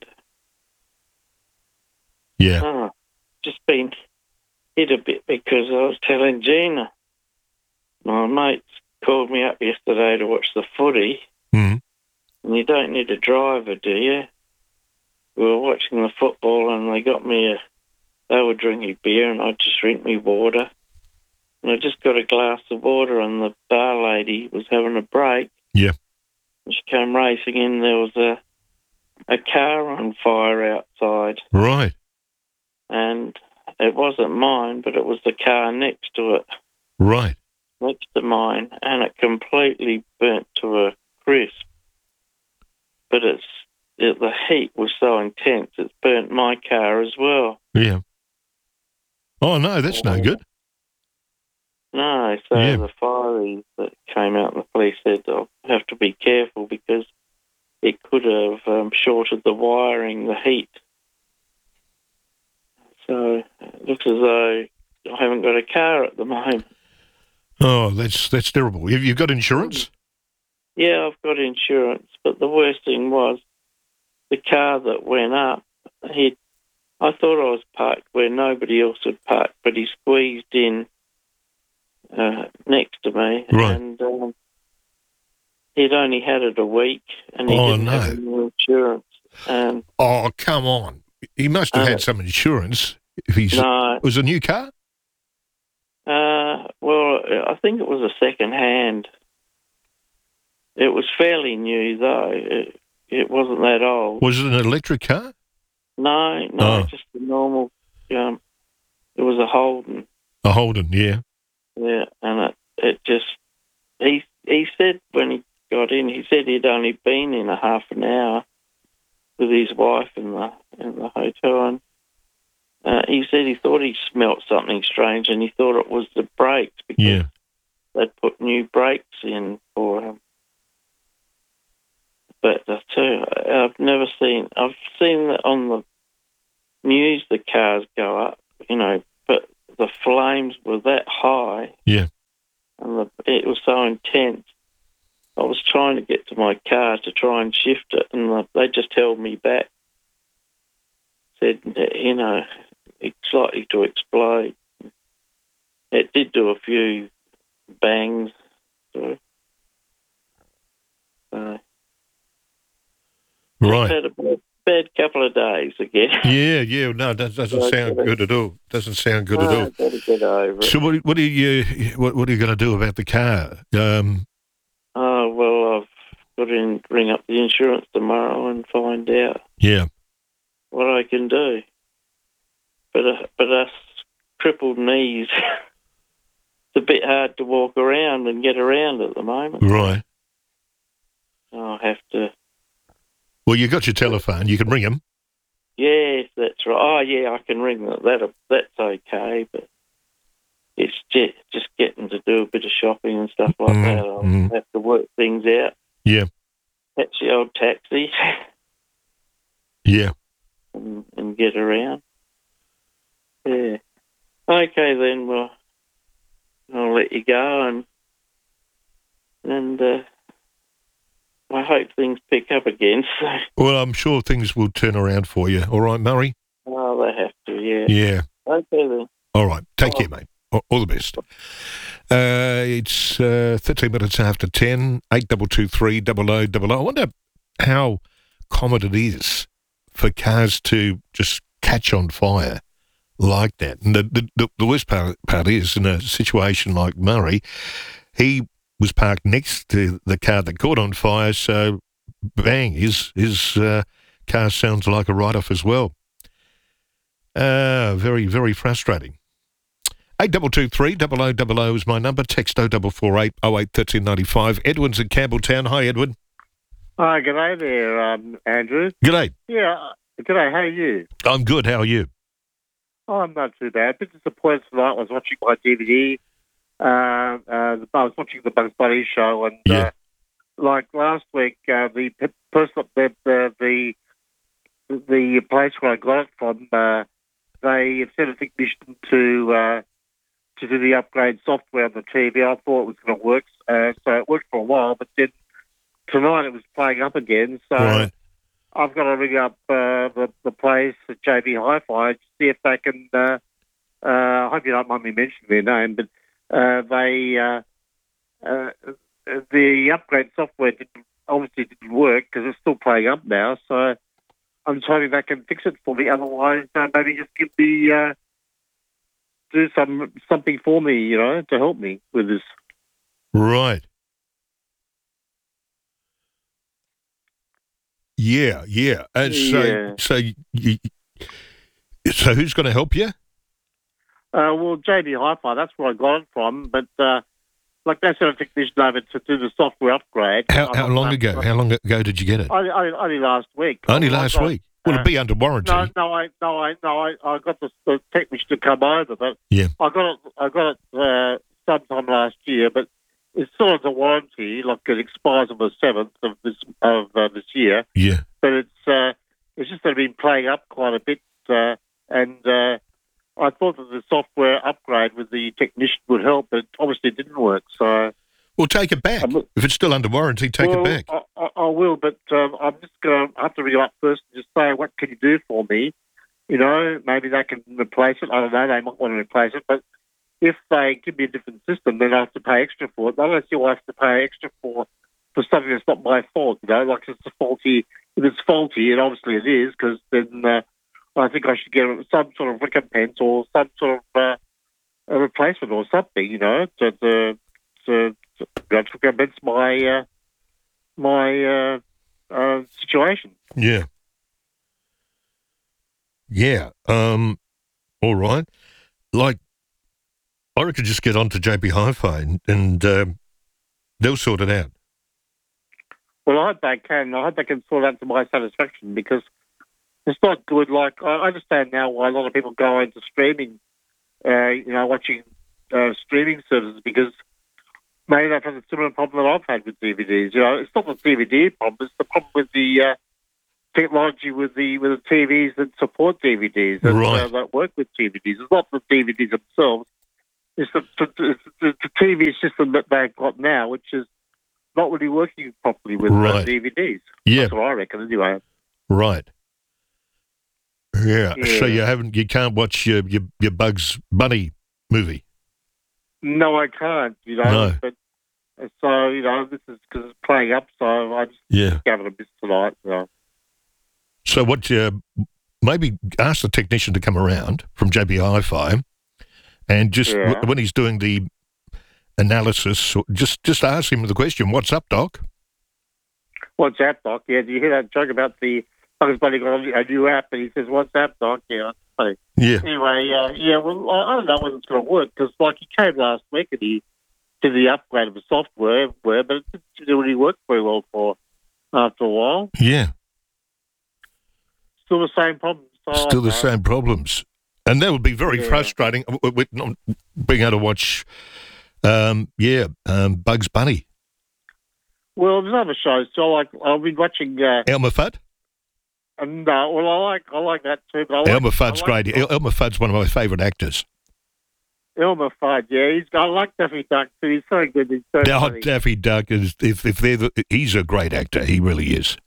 Speaker 2: Yeah.
Speaker 1: oh, just been hit a bit because I was telling Gina, my mates called me up yesterday to watch the footy,
Speaker 2: Mhm.
Speaker 1: and you don't need a driver, do you? We were watching the football, and they got me a. They were drinking beer, and I just drink me water. And I just got a glass of water, and the bar lady was having a break.
Speaker 2: Yeah.
Speaker 1: And she came racing in. There was a a car on fire outside,
Speaker 2: Right.
Speaker 1: and it wasn't mine, but it was the car next to it,
Speaker 2: Right.
Speaker 1: next to mine, and it completely burnt to a crisp. But it's it, the heat was so intense, it's burnt my car as well.
Speaker 2: Yeah. Oh, no, that's no good.
Speaker 1: No, so
Speaker 2: Yeah.
Speaker 1: the fireys that came out and the police said they'll have to be careful because it could have um, shorted the wiring, the heat. So it looks as though I haven't got a car at the moment.
Speaker 2: Oh, that's that's terrible. Have you got insurance?
Speaker 1: Yeah, I've got insurance, but the worst thing was the car that went up, he, I thought I was parked where nobody else had parked, but he squeezed in uh, next to me.
Speaker 2: Right.
Speaker 1: And um, he'd only had it a week, and he
Speaker 2: Oh,
Speaker 1: didn't have
Speaker 2: no.
Speaker 1: any insurance. And
Speaker 2: Oh, come on. He must have
Speaker 1: Uh,
Speaker 2: had some insurance. If he's,
Speaker 1: no,
Speaker 2: it was a new car?
Speaker 1: uh, well, I think it was a second hand. It was fairly new, though. It, it wasn't that old.
Speaker 2: Was it an electric car?
Speaker 1: No, no,
Speaker 2: Oh.
Speaker 1: just a normal. Um, it was a Holden.
Speaker 2: A Holden, yeah.
Speaker 1: Yeah, and it, it just he he said when he got in. He said he'd only been in a half an hour with his wife in the in the hotel, and uh, he said he thought he smelt something strange, and he thought it was the brakes because
Speaker 2: Yeah.
Speaker 1: they'd put new brakes in for him. But I tell you, I've never seen. I've seen that on the news the cars go up, you know, but the flames were that high.
Speaker 2: Yeah.
Speaker 1: And the, it was so intense. I was trying to get to my car to try and shift it, and the, they just held me back. Said, you know, it's likely to explode. It did do a few bangs. So, so
Speaker 2: Right.
Speaker 1: had a bad, bad couple of days again.
Speaker 2: Yeah, yeah. No, that doesn't
Speaker 1: So I
Speaker 2: sound
Speaker 1: gotta-
Speaker 2: good at all. Doesn't sound good
Speaker 1: No,
Speaker 2: at all.
Speaker 1: I've got to get over it.
Speaker 2: So what, what are you what, what are you going to do about the car? Um,
Speaker 1: Oh, well, I've got to ring up the insurance tomorrow and find out
Speaker 2: yeah.
Speaker 1: what I can do. But uh, but us crippled knees, it's a bit hard to walk around and get around at the moment.
Speaker 2: Right.
Speaker 1: I'll have to...
Speaker 2: Well, you got your telephone. You can ring them.
Speaker 1: Yes, that's right. Oh, yeah, I can ring that. That that's okay, but it's just, just getting to do a bit of shopping and stuff like
Speaker 2: Mm,
Speaker 1: that. I'll
Speaker 2: mm.
Speaker 1: have to work things out.
Speaker 2: Yeah.
Speaker 1: Catch the old taxi
Speaker 2: Yeah.
Speaker 1: and, and get around. Yeah. Okay, then, well, I'll let you go, and and uh, I hope things pick up again. So,
Speaker 2: Well, I'm sure things will turn around for you. All right, Murray?
Speaker 1: oh, they have to, yeah.
Speaker 2: Yeah.
Speaker 1: Okay, then.
Speaker 2: All right. Take care, mate. All, all the best. Uh, it's uh, thirteen minutes after ten, eight two two three, double oh, double oh. I wonder how common it is for cars to just catch on fire like that. And the, the, the, the worst part, part is, in a situation like Murray, he was parked next to the car that caught on fire, so bang, his, his uh, car sounds like a write-off as well. Uh, very, very frustrating. eight two two three, double oh, double oh is my number. Text oh four four eight, oh eight, one three nine five. Edwin's in Campbelltown. Hi, Edwin.
Speaker 4: Hi, g'day there, um, Andrew.
Speaker 2: G'day.
Speaker 4: Yeah, uh, g'day, how are you?
Speaker 2: I'm good. How are you?
Speaker 4: Oh, I'm not too bad. A bit disappointed tonight. I was watching my D V D. Uh, uh, I was watching the Bugs Bunny show, and
Speaker 2: Yeah.
Speaker 4: uh, like last week, uh, the pe- person, the, the the the place where I got it from, uh, they have sent a technician to uh, to do the upgrade software on the T V. I thought it was going to work, uh, so it worked for a while, but then tonight it was playing up again. So
Speaker 2: Right.
Speaker 4: I've got to ring up uh, the, the place at J B Hi-Fi to see if they can. Uh, uh, I hope you don't mind me mentioning their name, but uh, they uh, uh, the upgrade software didn't, obviously didn't work because it's still playing up now. So I'm just hoping they can fix it for me. Otherwise, uh, maybe just give me uh, do some something for me, you know, to help me with this.
Speaker 2: Right. Yeah, yeah. And so,
Speaker 4: Yeah.
Speaker 2: so, you, so who's going to help you?
Speaker 4: Uh, well, J B Hi-Fi, that's where I got it from. But uh, like they sent a technician over to do the software upgrade.
Speaker 2: How,
Speaker 4: I'm
Speaker 2: how
Speaker 4: not-
Speaker 2: long ago? How long ago did you get it?
Speaker 4: Only, only, only last week.
Speaker 2: Only
Speaker 4: I
Speaker 2: last
Speaker 4: got-
Speaker 2: week. Will
Speaker 4: uh,
Speaker 2: it be under warranty?
Speaker 4: No, no, I, no, I, no, I, I got the, the technician to come over, but
Speaker 2: Yeah.
Speaker 4: I got it, I got it uh, sometime last year, but it's still under warranty. Like it expires on the seventh of this of uh, this year.
Speaker 2: Yeah.
Speaker 4: But it's uh, it's just that it's been playing up quite a bit, uh, and uh, I thought that the software upgrade with the technician would help, but obviously it didn't work. So.
Speaker 2: Well, take it back. If it's still under warranty, take
Speaker 4: well,
Speaker 2: it back.
Speaker 4: I, I, I will, but um, I'm just going to have to ring you up first and just say, what can you do for me? You know, maybe they can replace it. I don't know. They might want to replace it. But if they give me a different system, then I have to pay extra for it. I don't see why I have to pay extra for for something that's not my fault, you know, like it's a faulty. If it's faulty, and obviously it is, because then uh, I think I should get some sort of recompense or some sort of uh, a replacement or something, you know, to, to, to that recompense my uh, my uh, uh, situation.
Speaker 2: Yeah. Yeah. Um. All right. Like, I reckon just get on to J B Hi-Fi and, and um, they'll sort it out.
Speaker 4: Well, I hope they can. I hope they can sort out to my satisfaction because it's not good. Like, I understand now why a lot of people go into streaming, uh, you know, watching uh, streaming services because maybe they've had a similar problem that I've had with D V Ds. You know, it's not the D V D problem, it's the problem with the uh, technology with the with the T Vs that support D V Ds and
Speaker 2: Right.
Speaker 4: uh, that work with D V Ds. It's not the D V Ds themselves. It's the, the, the, the T V system that they've got now, which is not really working properly with uh,
Speaker 2: Right.
Speaker 4: D V Ds.
Speaker 2: Yeah.
Speaker 4: That's what I reckon, anyway.
Speaker 2: Right. Yeah.
Speaker 4: Yeah.
Speaker 2: So you haven't, you can't watch your your, your Bugs Bunny movie.
Speaker 4: No, I can't, you know.
Speaker 2: No.
Speaker 4: But uh, so, you know, this is because it's playing up, so I just
Speaker 2: Yeah.
Speaker 4: gave it a miss tonight. So.
Speaker 2: So what you maybe ask the technician to come around from J B Hi-Fi, and just
Speaker 4: Yeah.
Speaker 2: w- when he's doing the analysis, just just ask him the question, "What's up, Doc?"
Speaker 4: What's that, Doc? Yeah, do you hear that joke about the Bugs Bunny got a new app and he says, what's that, Doc? Yeah, that's funny.
Speaker 2: Yeah.
Speaker 4: Anyway, uh, yeah, well, I, I don't know whether it's going to work because, like, he came last week and he did the upgrade of the software, where, but it didn't really work very well for after a while.
Speaker 2: Yeah.
Speaker 4: Still the same problem. So I
Speaker 2: Still
Speaker 4: don't
Speaker 2: the
Speaker 4: know.
Speaker 2: same problems, and that would be very
Speaker 4: Yeah.
Speaker 2: frustrating w- with not being able to watch. Um, yeah, um, Bugs Bunny,
Speaker 4: Well, there's other shows. So, like, I've been watching. Uh,
Speaker 2: Elmer Fudd.
Speaker 4: and uh, well, I like I like that too. But I like,
Speaker 2: Elmer Fudd's
Speaker 4: I like
Speaker 2: great. El- Elmer Fudd's one of my favourite actors.
Speaker 4: Elmer Fudd, yeah, he's. I like Daffy Duck too. He's so good. He's so
Speaker 2: Now,
Speaker 4: funny.
Speaker 2: Daffy Duck is if if they're the, he's a great actor. He really is.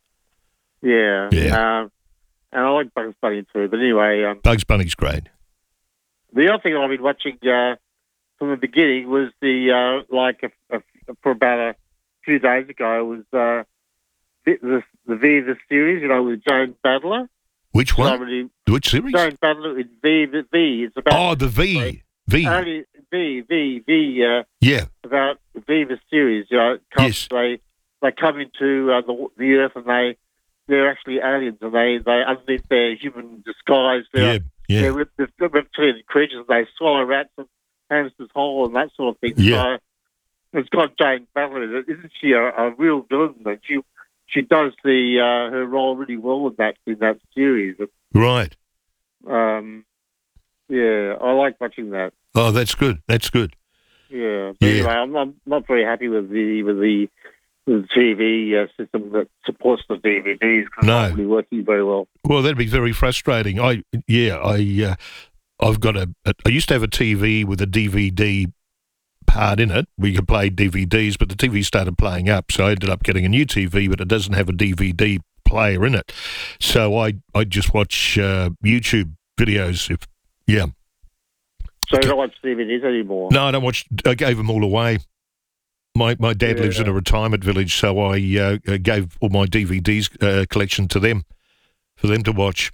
Speaker 4: Yeah.
Speaker 2: Yeah.
Speaker 4: Um, and I like Bugs Bunny too. But anyway, um,
Speaker 2: Bugs Bunny's great.
Speaker 4: the other thing I've been watching uh, from the beginning was the uh, like a, a, for about a few days ago was uh, the, the the V the series, you know, with Joan Badler.
Speaker 2: Which
Speaker 4: It's
Speaker 2: one?
Speaker 4: not really-
Speaker 2: Which series?
Speaker 4: Joan Badler with V the V. It's about
Speaker 2: Oh, the V. V.
Speaker 4: only V V V. Uh,
Speaker 2: Yeah.
Speaker 4: about the Viva series. You know, it comes, they they come into uh, the the Earth and they they're actually aliens and they they underneath their human disguise. They're,
Speaker 2: Yeah, yeah.
Speaker 4: They're, rep- they're reptilian creatures. They swallow rats and hamsters whole and that sort of thing.
Speaker 2: Yeah.
Speaker 4: So it's got Jane Butler in it. Isn't she a, a real villain? That she she does the uh, her role really well in that in that series.
Speaker 2: Right.
Speaker 4: Um, yeah, I like watching that.
Speaker 2: Oh, that's good. That's good.
Speaker 4: Yeah. But
Speaker 2: Yeah.
Speaker 4: Anyway, I'm, I'm not very happy with the with the, with the T V uh, system that supports the D V Ds because
Speaker 2: No.
Speaker 4: it's not really working very well.
Speaker 2: Well, that'd be very frustrating. I yeah, I uh, I've got a, a. I used to have a T V with a D V D part in it. We could play D V Ds, but the T V started playing up, so I ended up getting a new T V, but it doesn't have a D V D player in it. So I I just watch uh, YouTube videos. If yeah,
Speaker 4: So you don't watch D V Ds anymore?
Speaker 2: no, I don't watch. I gave them all away. My my dad lives in a retirement village, so I uh, gave all my D V Ds uh, collection to them for them to watch.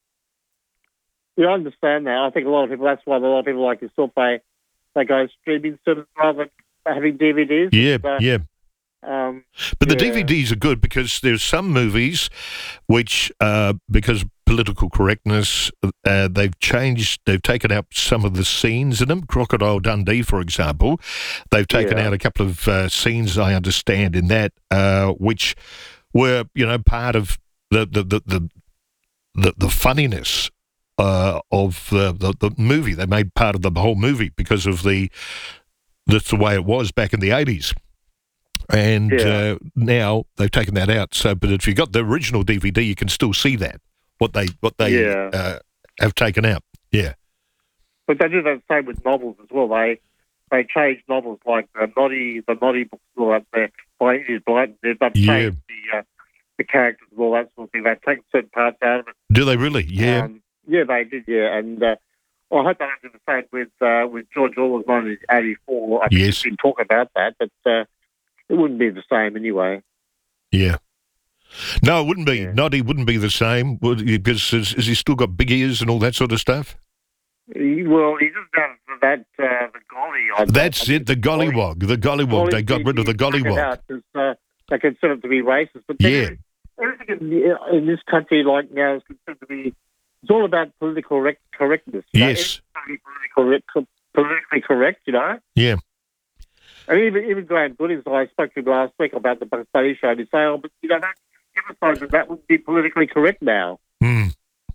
Speaker 4: Yeah, I understand that. I think a lot of people. That's why a lot of people like yourself they they go streaming service rather than having D V Ds.
Speaker 2: Yeah,
Speaker 4: Uh,
Speaker 2: yeah.
Speaker 4: Um,
Speaker 2: But the
Speaker 4: yeah.
Speaker 2: D V Ds are good because there's some movies which, uh, because of political correctness, uh, they've changed, they've taken out some of the scenes in them. Crocodile Dundee, for example, they've taken
Speaker 4: Yeah.
Speaker 2: out a couple of uh, scenes, I understand, in that, uh, which were, you know, part of the the the the, the, the funniness uh, of the, the the movie. They made part of the whole movie because of the that's the way it was back in the eighties. And
Speaker 4: Yeah.
Speaker 2: uh, now they've taken that out. So, but if you got the original D V D, you can still see that what they what they
Speaker 4: Yeah.
Speaker 2: uh, have taken out. Yeah,
Speaker 4: But they do the same with novels as well. They they change novels like the Noddy the Noddy books and all that there by Enid Blyton. They've done
Speaker 2: Yeah.
Speaker 4: changed the uh, the characters and all that sort of thing. They've taken certain parts out of it.
Speaker 2: do they really? Yeah,
Speaker 4: Um, yeah, they did. Yeah, and uh, well, I hope they don't do the same with uh, with George Orwell's nineteen eighty-four. I think
Speaker 2: Yes.
Speaker 4: we've been talking about that, but uh, it wouldn't be the same anyway.
Speaker 2: yeah. No, it wouldn't be. Noddy wouldn't be the same would he, because has, has he still got big ears and all that sort of stuff?
Speaker 4: He, well, he doesn't have that uh, the golly. I
Speaker 2: That's it. The gollywog. The gollywog. They got rid of the gollywog.
Speaker 4: Uh, they consider it to be racist, but then
Speaker 2: Yeah.
Speaker 4: everything in, the, in this country like now is considered to be. It's all about political correct, correctness. you know?
Speaker 2: Yes.
Speaker 4: Everything's politically correct, politically correct, you know.
Speaker 2: Yeah.
Speaker 4: And even even Graham Goodings, I spoke to him last week about the Bugs Bunny show, and he said, "Oh, but you know, that emphasise that that would be politically correct now."
Speaker 2: Mm.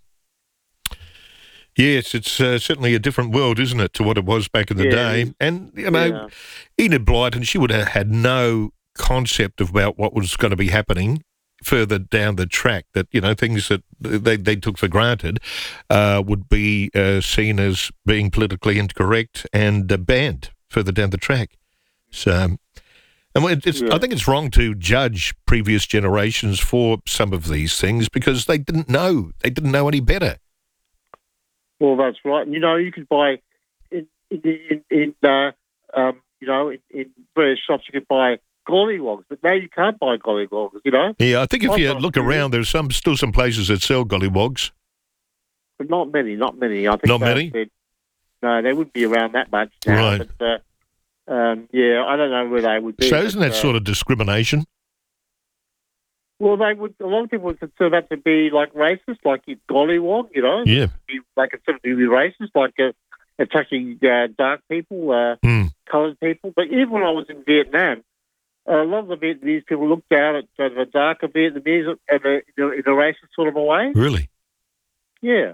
Speaker 2: Yes, it's uh, certainly a different world, isn't it, to what it was back in the
Speaker 4: Yeah.
Speaker 2: day? And, you know,
Speaker 4: Yeah.
Speaker 2: Enid Blyton, she would have had no concept about what was going to be happening further down the track, that, you know, things that they, they took for granted uh, would be uh, seen as being politically incorrect and uh, banned further down the track. So, and it's,
Speaker 4: Yeah.
Speaker 2: I think it's wrong to judge previous generations for some of these things because they didn't know. They didn't know any better.
Speaker 4: Well, that's right. You know, you could buy in in, in, in uh, um, you know in, in various shops. You could buy gollywogs, but now you can't buy gollywogs. You know.
Speaker 2: Yeah, I think if
Speaker 4: I've
Speaker 2: you
Speaker 4: got-
Speaker 2: look around, there's some still some places that sell gollywogs.
Speaker 4: But not many, not many. I think
Speaker 2: Not
Speaker 4: they-
Speaker 2: many?
Speaker 4: they- No, they wouldn't be around that much now.
Speaker 2: Right.
Speaker 4: But, uh, um, yeah, I don't know where they would be.
Speaker 2: So isn't
Speaker 4: but,
Speaker 2: that
Speaker 4: uh,
Speaker 2: sort of discrimination?
Speaker 4: Well, they would. A lot of people would consider that to be like racist, like it's gollywog, you know.
Speaker 2: Yeah.
Speaker 4: Be, they consider it to be racist, like uh, attacking uh, dark people, uh,
Speaker 2: Mm.
Speaker 4: coloured people. But even when I was in Vietnam, a lot of the Vietnamese people looked down at uh, the darker Vietnamese in a, in, a, in a racist sort of a way.
Speaker 2: Really?
Speaker 4: Yeah.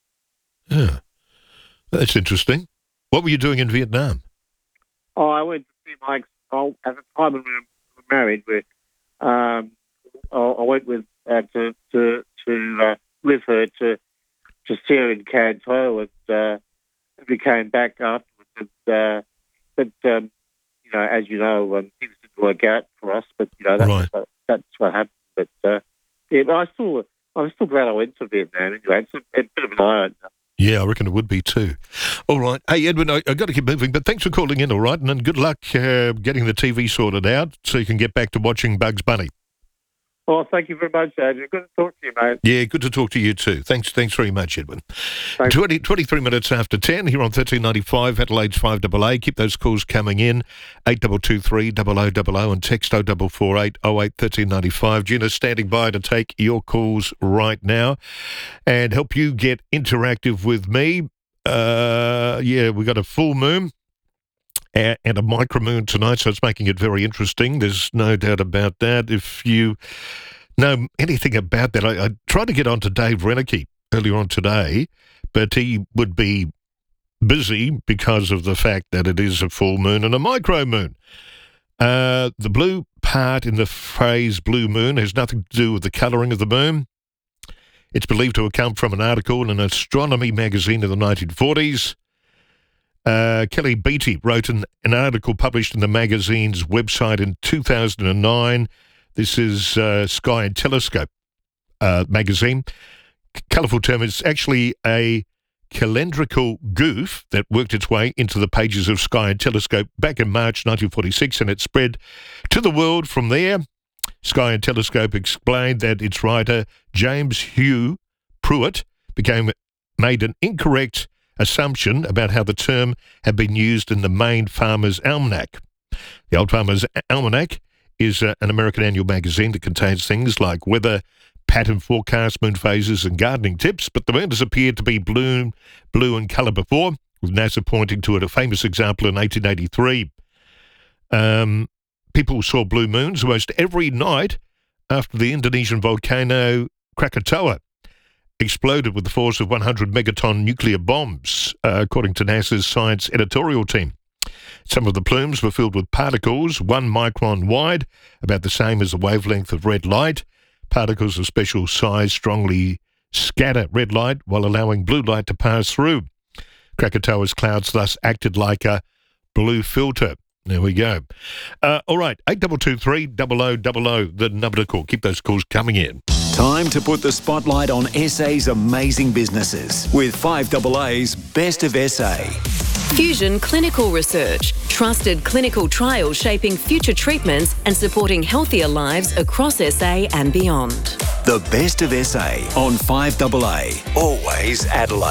Speaker 2: Yeah. That's interesting. What were you doing in Vietnam?
Speaker 4: Oh, I went to see my ex oh, at the time when we were married. We, um, I I went with uh, to to to uh, with her to to see her in Canto, and uh, we came back afterwards. And, uh, but um, you know, as you know, um, things didn't work out for us. But you know, that's
Speaker 2: Right.
Speaker 4: what, that's what happened. But uh, yeah, but I still I'm still glad I went to Vietnam. Anyway, it's a, a bit of an eye opener.
Speaker 2: Yeah, I reckon it would be too. All right. Hey, Edwin, I, I've got to keep moving, but thanks for calling in, all right? And then good luck uh, getting the T V sorted out so you can get back to watching Bugs Bunny.
Speaker 4: Well, thank you very much, Andrew. Good to talk to you, mate.
Speaker 2: Yeah, good to talk to you too. Thanks thanks very much, Edwin. twenty, twenty-three minutes after ten here on thirteen ninety-five, Adelaide's five A A. Keep those calls coming in, eight two two three, double oh double oh, and text oh four four eight oh eight thirteen ninety-five. Gina's standing by to take your calls right now and help you get interactive with me. Uh, yeah, we got a full moon and a micromoon tonight, so it's making it very interesting. There's no doubt about that. If you know anything about that, I, I tried to get on to Dave Reneke earlier on today, but he would be busy because of the fact that it is a full moon and a micro moon. Uh, the blue part in the phrase blue moon has nothing to do with the colouring of the moon. It's believed to have come from an article in an astronomy magazine in the nineteen forties. Uh, Kelly Beattie wrote an, an article published in the magazine's website in two thousand nine. This is uh, Sky and Telescope uh, magazine. C- colourful term. It's actually a calendrical goof that worked its way into the pages of Sky and Telescope back in March nineteen forty-six, and it spread to the world from there. Sky and Telescope explained that its writer, James Hugh Pruitt, became made an incorrect assumption about how the term had been used in the Maine Farmer's Almanac. The Old Farmer's Almanac is uh, an American annual magazine that contains things like weather, pattern forecasts, moon phases, and gardening tips, but the moon has appeared to be blue, blue in colour before, with NASA pointing to it, a famous example in eighteen eighty-three. Um, people saw blue moons almost every night after the Indonesian volcano Krakatoa exploded with the force of one hundred megaton nuclear bombs, uh, according to NASA's science editorial team. Some of the plumes were filled with particles, one micron wide, about the same as the wavelength of red light. Particles of special size strongly scatter red light while allowing blue light to pass through. Krakatoa's clouds thus acted like a blue filter. There we go. Uh, all right, eight two two three, double oh double oh, the number to call. Keep those calls coming in.
Speaker 21: Time to put the spotlight on S A's amazing businesses with five A A's Best of S A.
Speaker 3: Fusion Clinical Research, trusted clinical trials shaping future treatments and supporting healthier lives across S A and beyond.
Speaker 21: The Best of S A on five A A. Always Adelaide.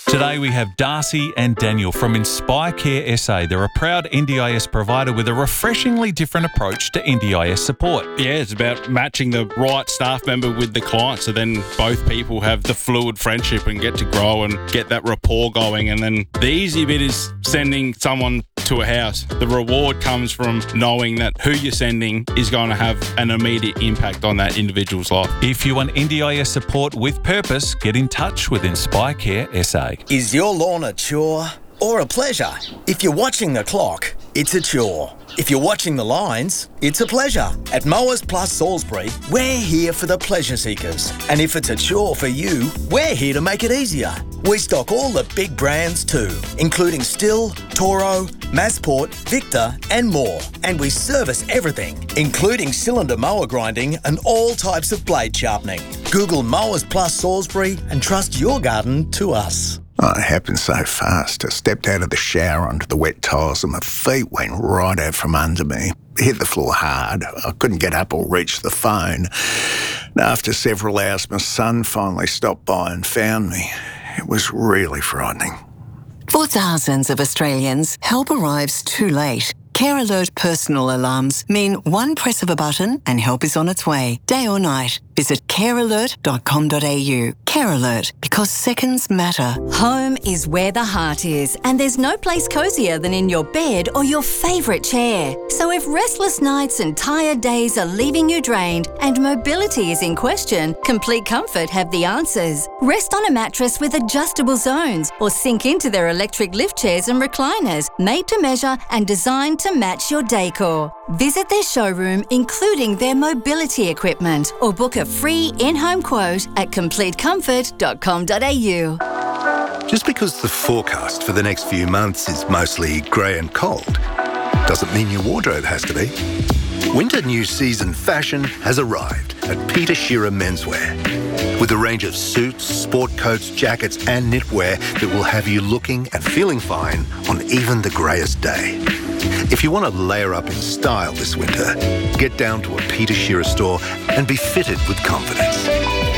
Speaker 14: Today we have Darcy and Daniel from Inspire Care S A. They're a proud N D I S provider with a refreshingly different approach to N D I S support.
Speaker 6: Yeah, it's about matching the right staff member with the client, so then both people have the fluid friendship and get to grow and get that rapport going. And then the easy bit is sending someone to a house. The reward comes from knowing that who you're sending is going to have an immediate impact on that individual's life.
Speaker 14: If you want N D I S support with purpose, get in touch with Inspire Care S A.
Speaker 22: Is your lawn a chore or a pleasure? If you're watching the clock, it's a chore. If you're watching the lines, it's a pleasure. At Mowers Plus Salisbury, we're here for the pleasure seekers. And if it's a chore for you, we're here to make it easier. We stock all the big brands too, including Stihl, Toro, Massport, Victor and more. And we service everything, including cylinder mower grinding and all types of blade sharpening. Google Mowers Plus Salisbury and trust your garden to us.
Speaker 19: Oh, it happened so fast. I stepped out of the shower onto the wet tiles and my feet went right out from under me. Hit the floor hard. I couldn't get up or reach the phone. And after several hours, my son finally stopped by and found me. It was really frightening.
Speaker 23: For thousands of Australians, help arrives too late. Care Alert personal alarms mean one press of a button and help is on its way, day or night. Visit care alert dot com dot a u. Care Alert, because seconds matter.
Speaker 9: Home is where the heart is, and there's no place cozier than in your bed or your favourite chair. So if restless nights and tired days are leaving you drained and mobility is in question, Complete Comfort have the answers. Rest on a mattress with adjustable zones or sink into their electric lift chairs and recliners, made to measure and designed to match your decor. Visit their showroom, including their mobility equipment, or book a free in-home quote at complete comfort dot com dot a u.
Speaker 19: Just because the forecast for the next few months is mostly grey and cold, doesn't mean your wardrobe has to be. Winter new season fashion has arrived at Peter Shearer Menswear. With a range of suits, sport coats, jackets and knitwear that will have you looking and feeling fine on even the greyest day. If you want to layer up in style this winter, get down to a Peter Shearer store and be fitted with confidence.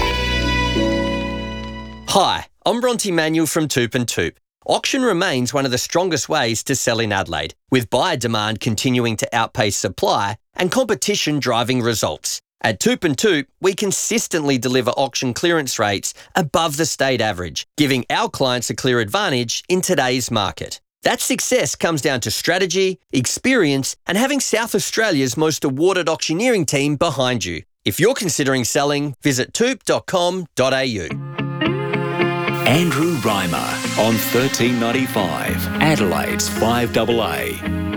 Speaker 17: Hi, I'm Bronte Manuel from Toop and Toop. Auction remains one of the strongest ways to sell in Adelaide, with buyer demand continuing to outpace supply and competition driving results. At Toop and Toop, we consistently deliver auction clearance rates above the state average, giving our clients a clear advantage in today's market. That success comes down to strategy, experience, and having South Australia's most awarded auctioneering team behind you. If you're considering selling, visit toop dot com dot a u.
Speaker 21: Andrew Reimer on thirteen ninety-five, Adelaide's five double A.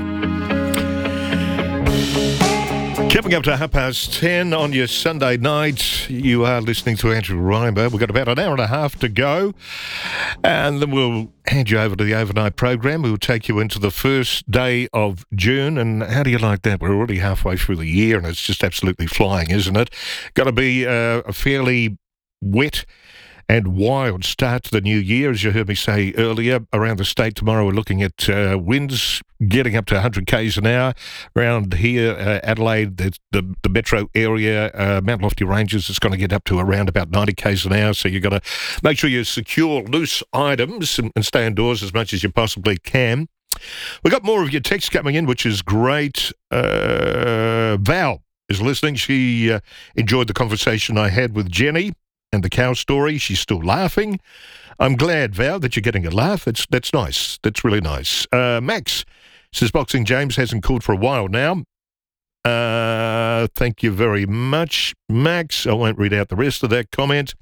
Speaker 2: Coming up to half past ten on your Sunday night, you are listening to Andrew Reimer. We've got about an hour and a half to go, and then we'll hand you over to the overnight program. We'll take you into the first day of June, and how do you like that? We're already halfway through the year, and it's just absolutely flying, isn't it? Got to be uh, a fairly wet and wild start to the new year. As you heard me say earlier, around the state tomorrow we're looking at uh, winds getting up to one hundred kays an hour. Around here, uh, Adelaide, the, the, the metro area, uh, Mount Lofty Ranges, it's going to get up to around about ninety kays an hour, so you've got to make sure you secure loose items and, and stay indoors as much as you possibly can. We've got more of your texts coming in, which is great. Uh, Val is listening. She uh, enjoyed the conversation I had with Jenny and the cow story. She's still laughing. I'm glad, Val, that you're getting a laugh. That's that's nice. That's really nice. Uh, Max says Boxing James hasn't called for a while now. Uh, thank you very much, Max. I won't read out the rest of that comment.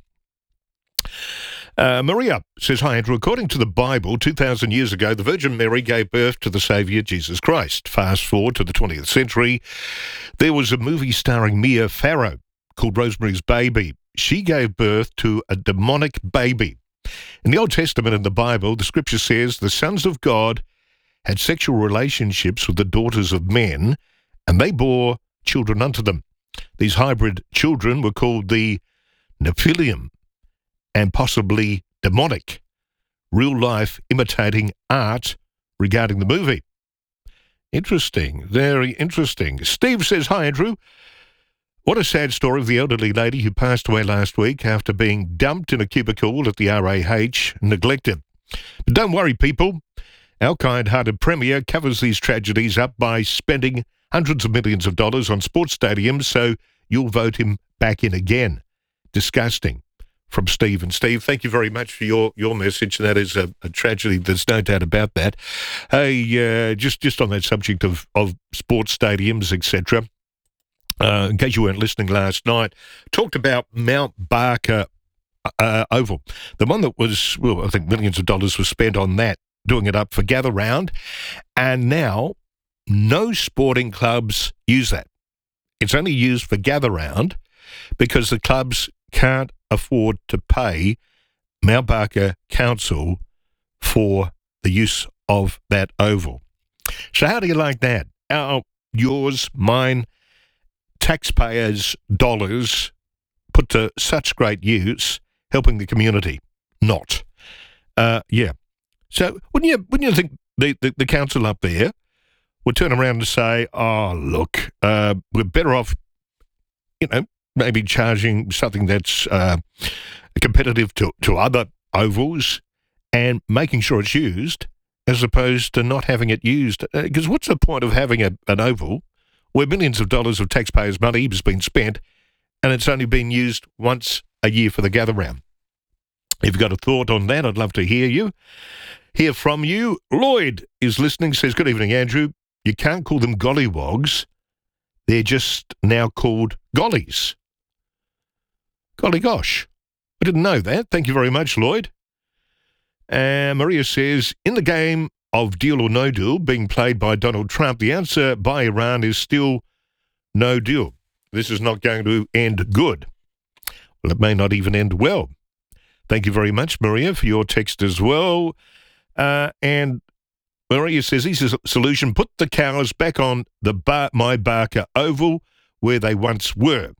Speaker 2: Uh, Maria says, hi, Andrew. According to the Bible, two thousand years ago, the Virgin Mary gave birth to the Saviour, Jesus Christ. Fast forward to the twentieth century, there was a movie starring Mia Farrow called Rosemary's Baby. She gave birth to a demonic baby. In the Old Testament and the Bible, the scripture says the sons of God had sexual relationships with the daughters of men, and they bore children unto them. These hybrid children were called the Nephilim, and possibly demonic. Real life imitating art regarding the movie. Interesting, very interesting. Steve says, hi, Andrew. What a sad story of the elderly lady who passed away last week after being dumped in a cubicle at the R A H, neglected. But don't worry, people. Our kind-hearted Premier covers these tragedies up by spending hundreds of millions of dollars on sports stadiums, so you'll vote him back in again. Disgusting. From Steve. And Steve, thank you very much for your, your message. That is a, a tragedy. There's no doubt about that. Hey, uh, just, just on that subject of, of sports stadiums, et cetera, uh, in case you weren't listening last night, talked about Mount Barker uh, Oval. The one that was, well, I think millions of dollars was spent on that, doing it up for Gather Round. And now no sporting clubs use that. It's only used for Gather Round because the clubs can't afford to pay Mount Barker Council for the use of that oval. So how do you like that? Our, yours, mine, taxpayers' dollars put to such great use, helping the community. Not. Uh, yeah. So wouldn't you, wouldn't you think the, the, the council up there would turn around and say, oh, look, uh, we're better off, you know, maybe charging something that's uh, competitive to, to other ovals and making sure it's used as opposed to not having it used. Because uh, what's the point of having a, an oval where millions of dollars of taxpayers' money has been spent and it's only been used once a year for the Gather Round? If you've got a thought on that, I'd love to hear you. Hear from you. Lloyd is listening, says, good evening, Andrew. You can't call them gollywogs. They're just now called gollies. Golly gosh. I didn't know that. Thank you very much, Lloyd. And Maria says, in the game of deal or no deal being played by Donald Trump, the answer by Iran is still no deal. This is not going to end good. Well, it may not even end well. Thank you very much, Maria, for your text as well. Uh, and Maria says, easy solution, put the cows back on the bar, my Barker Oval where they once were.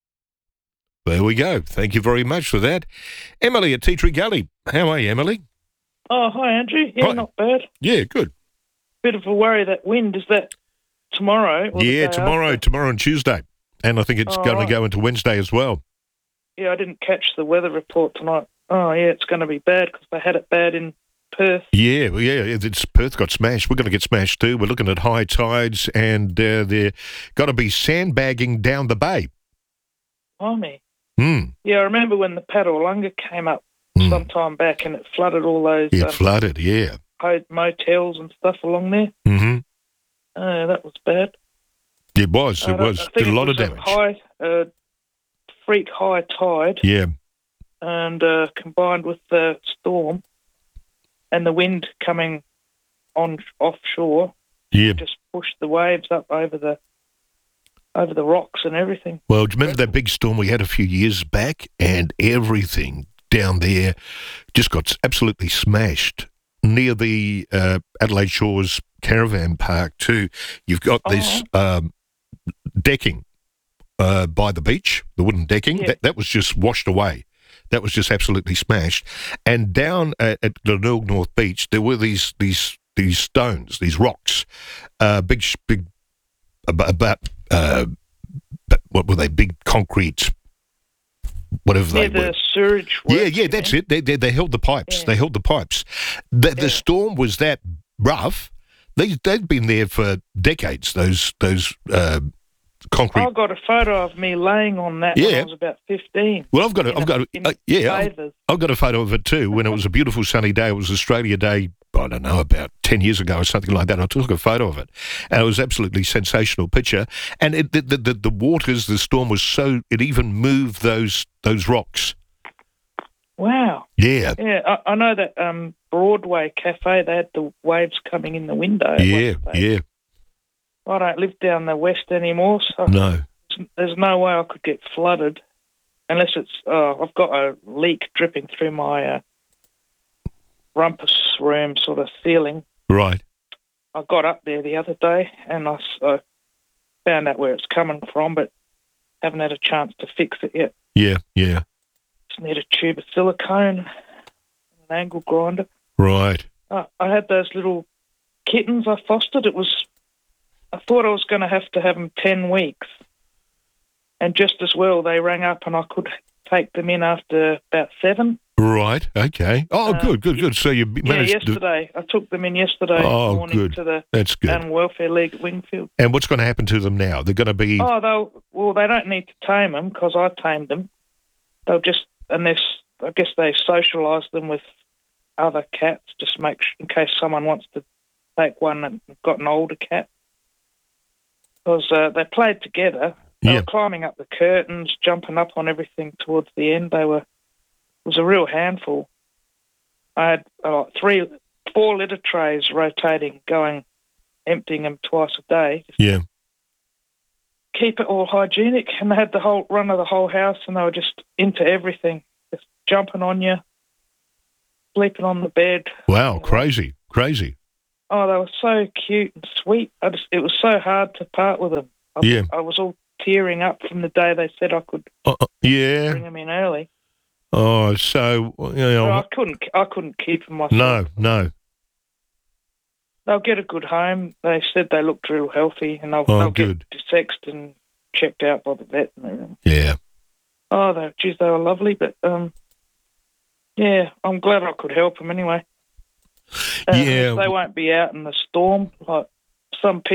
Speaker 2: There we go. Thank you very much for that. Emily at Tea Tree Gully. How are you, Emily?
Speaker 8: Oh, hi, Andrew. Yeah,
Speaker 2: Hi.
Speaker 8: not bad.
Speaker 2: Yeah, good.
Speaker 8: Bit of a worry, that wind. Is that tomorrow? or the
Speaker 2: Yeah,
Speaker 8: day
Speaker 2: tomorrow,
Speaker 8: after?
Speaker 2: tomorrow and Tuesday. And I think it's
Speaker 8: Oh,
Speaker 2: going
Speaker 8: right.
Speaker 2: to go into Wednesday as well.
Speaker 8: Yeah, I didn't catch the weather report tonight. Oh, yeah, it's going to be bad because they had it bad in Perth.
Speaker 2: Yeah, well, yeah, it's, Perth got smashed. We're going to get smashed too. We're looking at high tides and uh, they're got to be sandbagging down the bay.
Speaker 8: Oh, me.
Speaker 2: Hmm.
Speaker 8: Yeah, I remember when the Padalunga came up some time back and it flooded all those
Speaker 2: It
Speaker 8: uh,
Speaker 2: flooded, yeah.
Speaker 8: ho- motels and stuff along there.
Speaker 2: Mm-hmm.
Speaker 8: Oh, that was bad.
Speaker 2: It was,
Speaker 8: I
Speaker 2: it
Speaker 8: don't-
Speaker 2: was.
Speaker 8: I think
Speaker 2: Did a
Speaker 8: it
Speaker 2: lot of
Speaker 8: was
Speaker 2: damage.
Speaker 8: High, uh, freak high tide.
Speaker 2: Yeah.
Speaker 8: And uh, combined with the storm and the wind coming on offshore,
Speaker 2: Yeah.
Speaker 8: just pushed the waves up over the over the rocks and everything.
Speaker 2: Well, do you remember that big storm we had a few years back and everything down there just got absolutely smashed near the uh, Adelaide Shores Caravan Park too. You've got this um, decking uh, by the beach, the wooden decking,
Speaker 8: Yeah.
Speaker 2: that, that was just washed away. That was just absolutely smashed. And down at, at Glenelg North Beach, there were these these these stones, these rocks, uh, big sh- big about, about uh, but what were they? Big concrete, whatever
Speaker 8: Yeah,
Speaker 2: they were.
Speaker 8: the sewage.
Speaker 2: Yeah, yeah, that's it. They, they they held the pipes.
Speaker 8: Yeah.
Speaker 2: They held the pipes. The the storm was that rough. They they'd been there for decades. Those those uh, concrete.
Speaker 8: I got a photo of me laying on that when
Speaker 2: Yeah.
Speaker 8: I was about fifteen.
Speaker 2: Well, I've got a,
Speaker 8: in
Speaker 2: I've got a,
Speaker 8: in
Speaker 2: uh, yeah, I've,
Speaker 8: bathers.
Speaker 2: I've got a photo of it too. When it was a beautiful sunny day, it was Australia Day. I don't know, about ten years ago or something like that. I took a photo of it, and it was absolutely sensational picture. And it, the, the the the waters, the storm was so it even moved those those rocks.
Speaker 8: Wow.
Speaker 2: Yeah,
Speaker 8: Yeah, I, I know that um, Broadway Cafe, they had the waves coming in the window. at
Speaker 2: yeah,
Speaker 8: one stage.
Speaker 2: yeah.
Speaker 8: I don't live down the west anymore, so
Speaker 2: No.
Speaker 8: there's no way I could get flooded unless it's, uh, I've got a leak dripping through my uh, rumpus room sort of ceiling.
Speaker 2: Right.
Speaker 8: I got up there the other day and I, s- I found out where it's coming from, but haven't had a chance to fix it yet.
Speaker 2: Yeah, yeah.
Speaker 8: Just need a tube of silicone, and an angle grinder.
Speaker 2: Right.
Speaker 8: Uh, I had those little kittens I fostered. It was, I thought I was going to have to have them ten weeks. And just as well, they rang up and I could take them in after about seven.
Speaker 2: Right. Okay. Oh,
Speaker 8: Uh,
Speaker 2: good, good, good. So you
Speaker 8: Yeah,
Speaker 2: managed
Speaker 8: yesterday. I took them in yesterday
Speaker 2: Oh,
Speaker 8: morning
Speaker 2: good.
Speaker 8: to the
Speaker 2: That's good.
Speaker 8: Animal Welfare League at Wingfield.
Speaker 2: to. And what's going to happen to them now? They're going to be.
Speaker 8: Oh, they'll well, they don't need to tame them because I tamed them. They'll just unless I guess they socialise them with other cats, just make sh- in case someone wants to take one and got an older cat. Because uh, they played together. They
Speaker 2: Yeah.
Speaker 8: were climbing up the curtains, jumping up on everything towards the end. They were it was a real handful. I had uh, three, four litter trays rotating, going, emptying them twice a day.
Speaker 2: Yeah.
Speaker 8: Keep it all hygienic, and they had the whole run of the whole house, and they were just into everything, just jumping on you, sleeping on the bed.
Speaker 2: Wow. Crazy. Crazy.
Speaker 8: Oh, they were so cute and sweet. I just, it was so hard to part with them. I,
Speaker 2: Yeah.
Speaker 8: I was all tearing up from the day they said I could
Speaker 2: Uh, uh, yeah.
Speaker 8: bring them in early.
Speaker 2: Oh, so you know.
Speaker 8: Well, I couldn't. I couldn't keep them myself.
Speaker 2: no, no.
Speaker 8: They'll get a good home. They said they looked real healthy, and they'll,
Speaker 2: Oh,
Speaker 8: they'll
Speaker 2: good.
Speaker 8: get dissected and checked out by the vet and everything.
Speaker 2: Yeah.
Speaker 8: Oh, they, geez, they were lovely. But um, yeah, I'm glad I could help them anyway. Uh,
Speaker 2: Yeah.
Speaker 8: They won't be out in the storm like some people.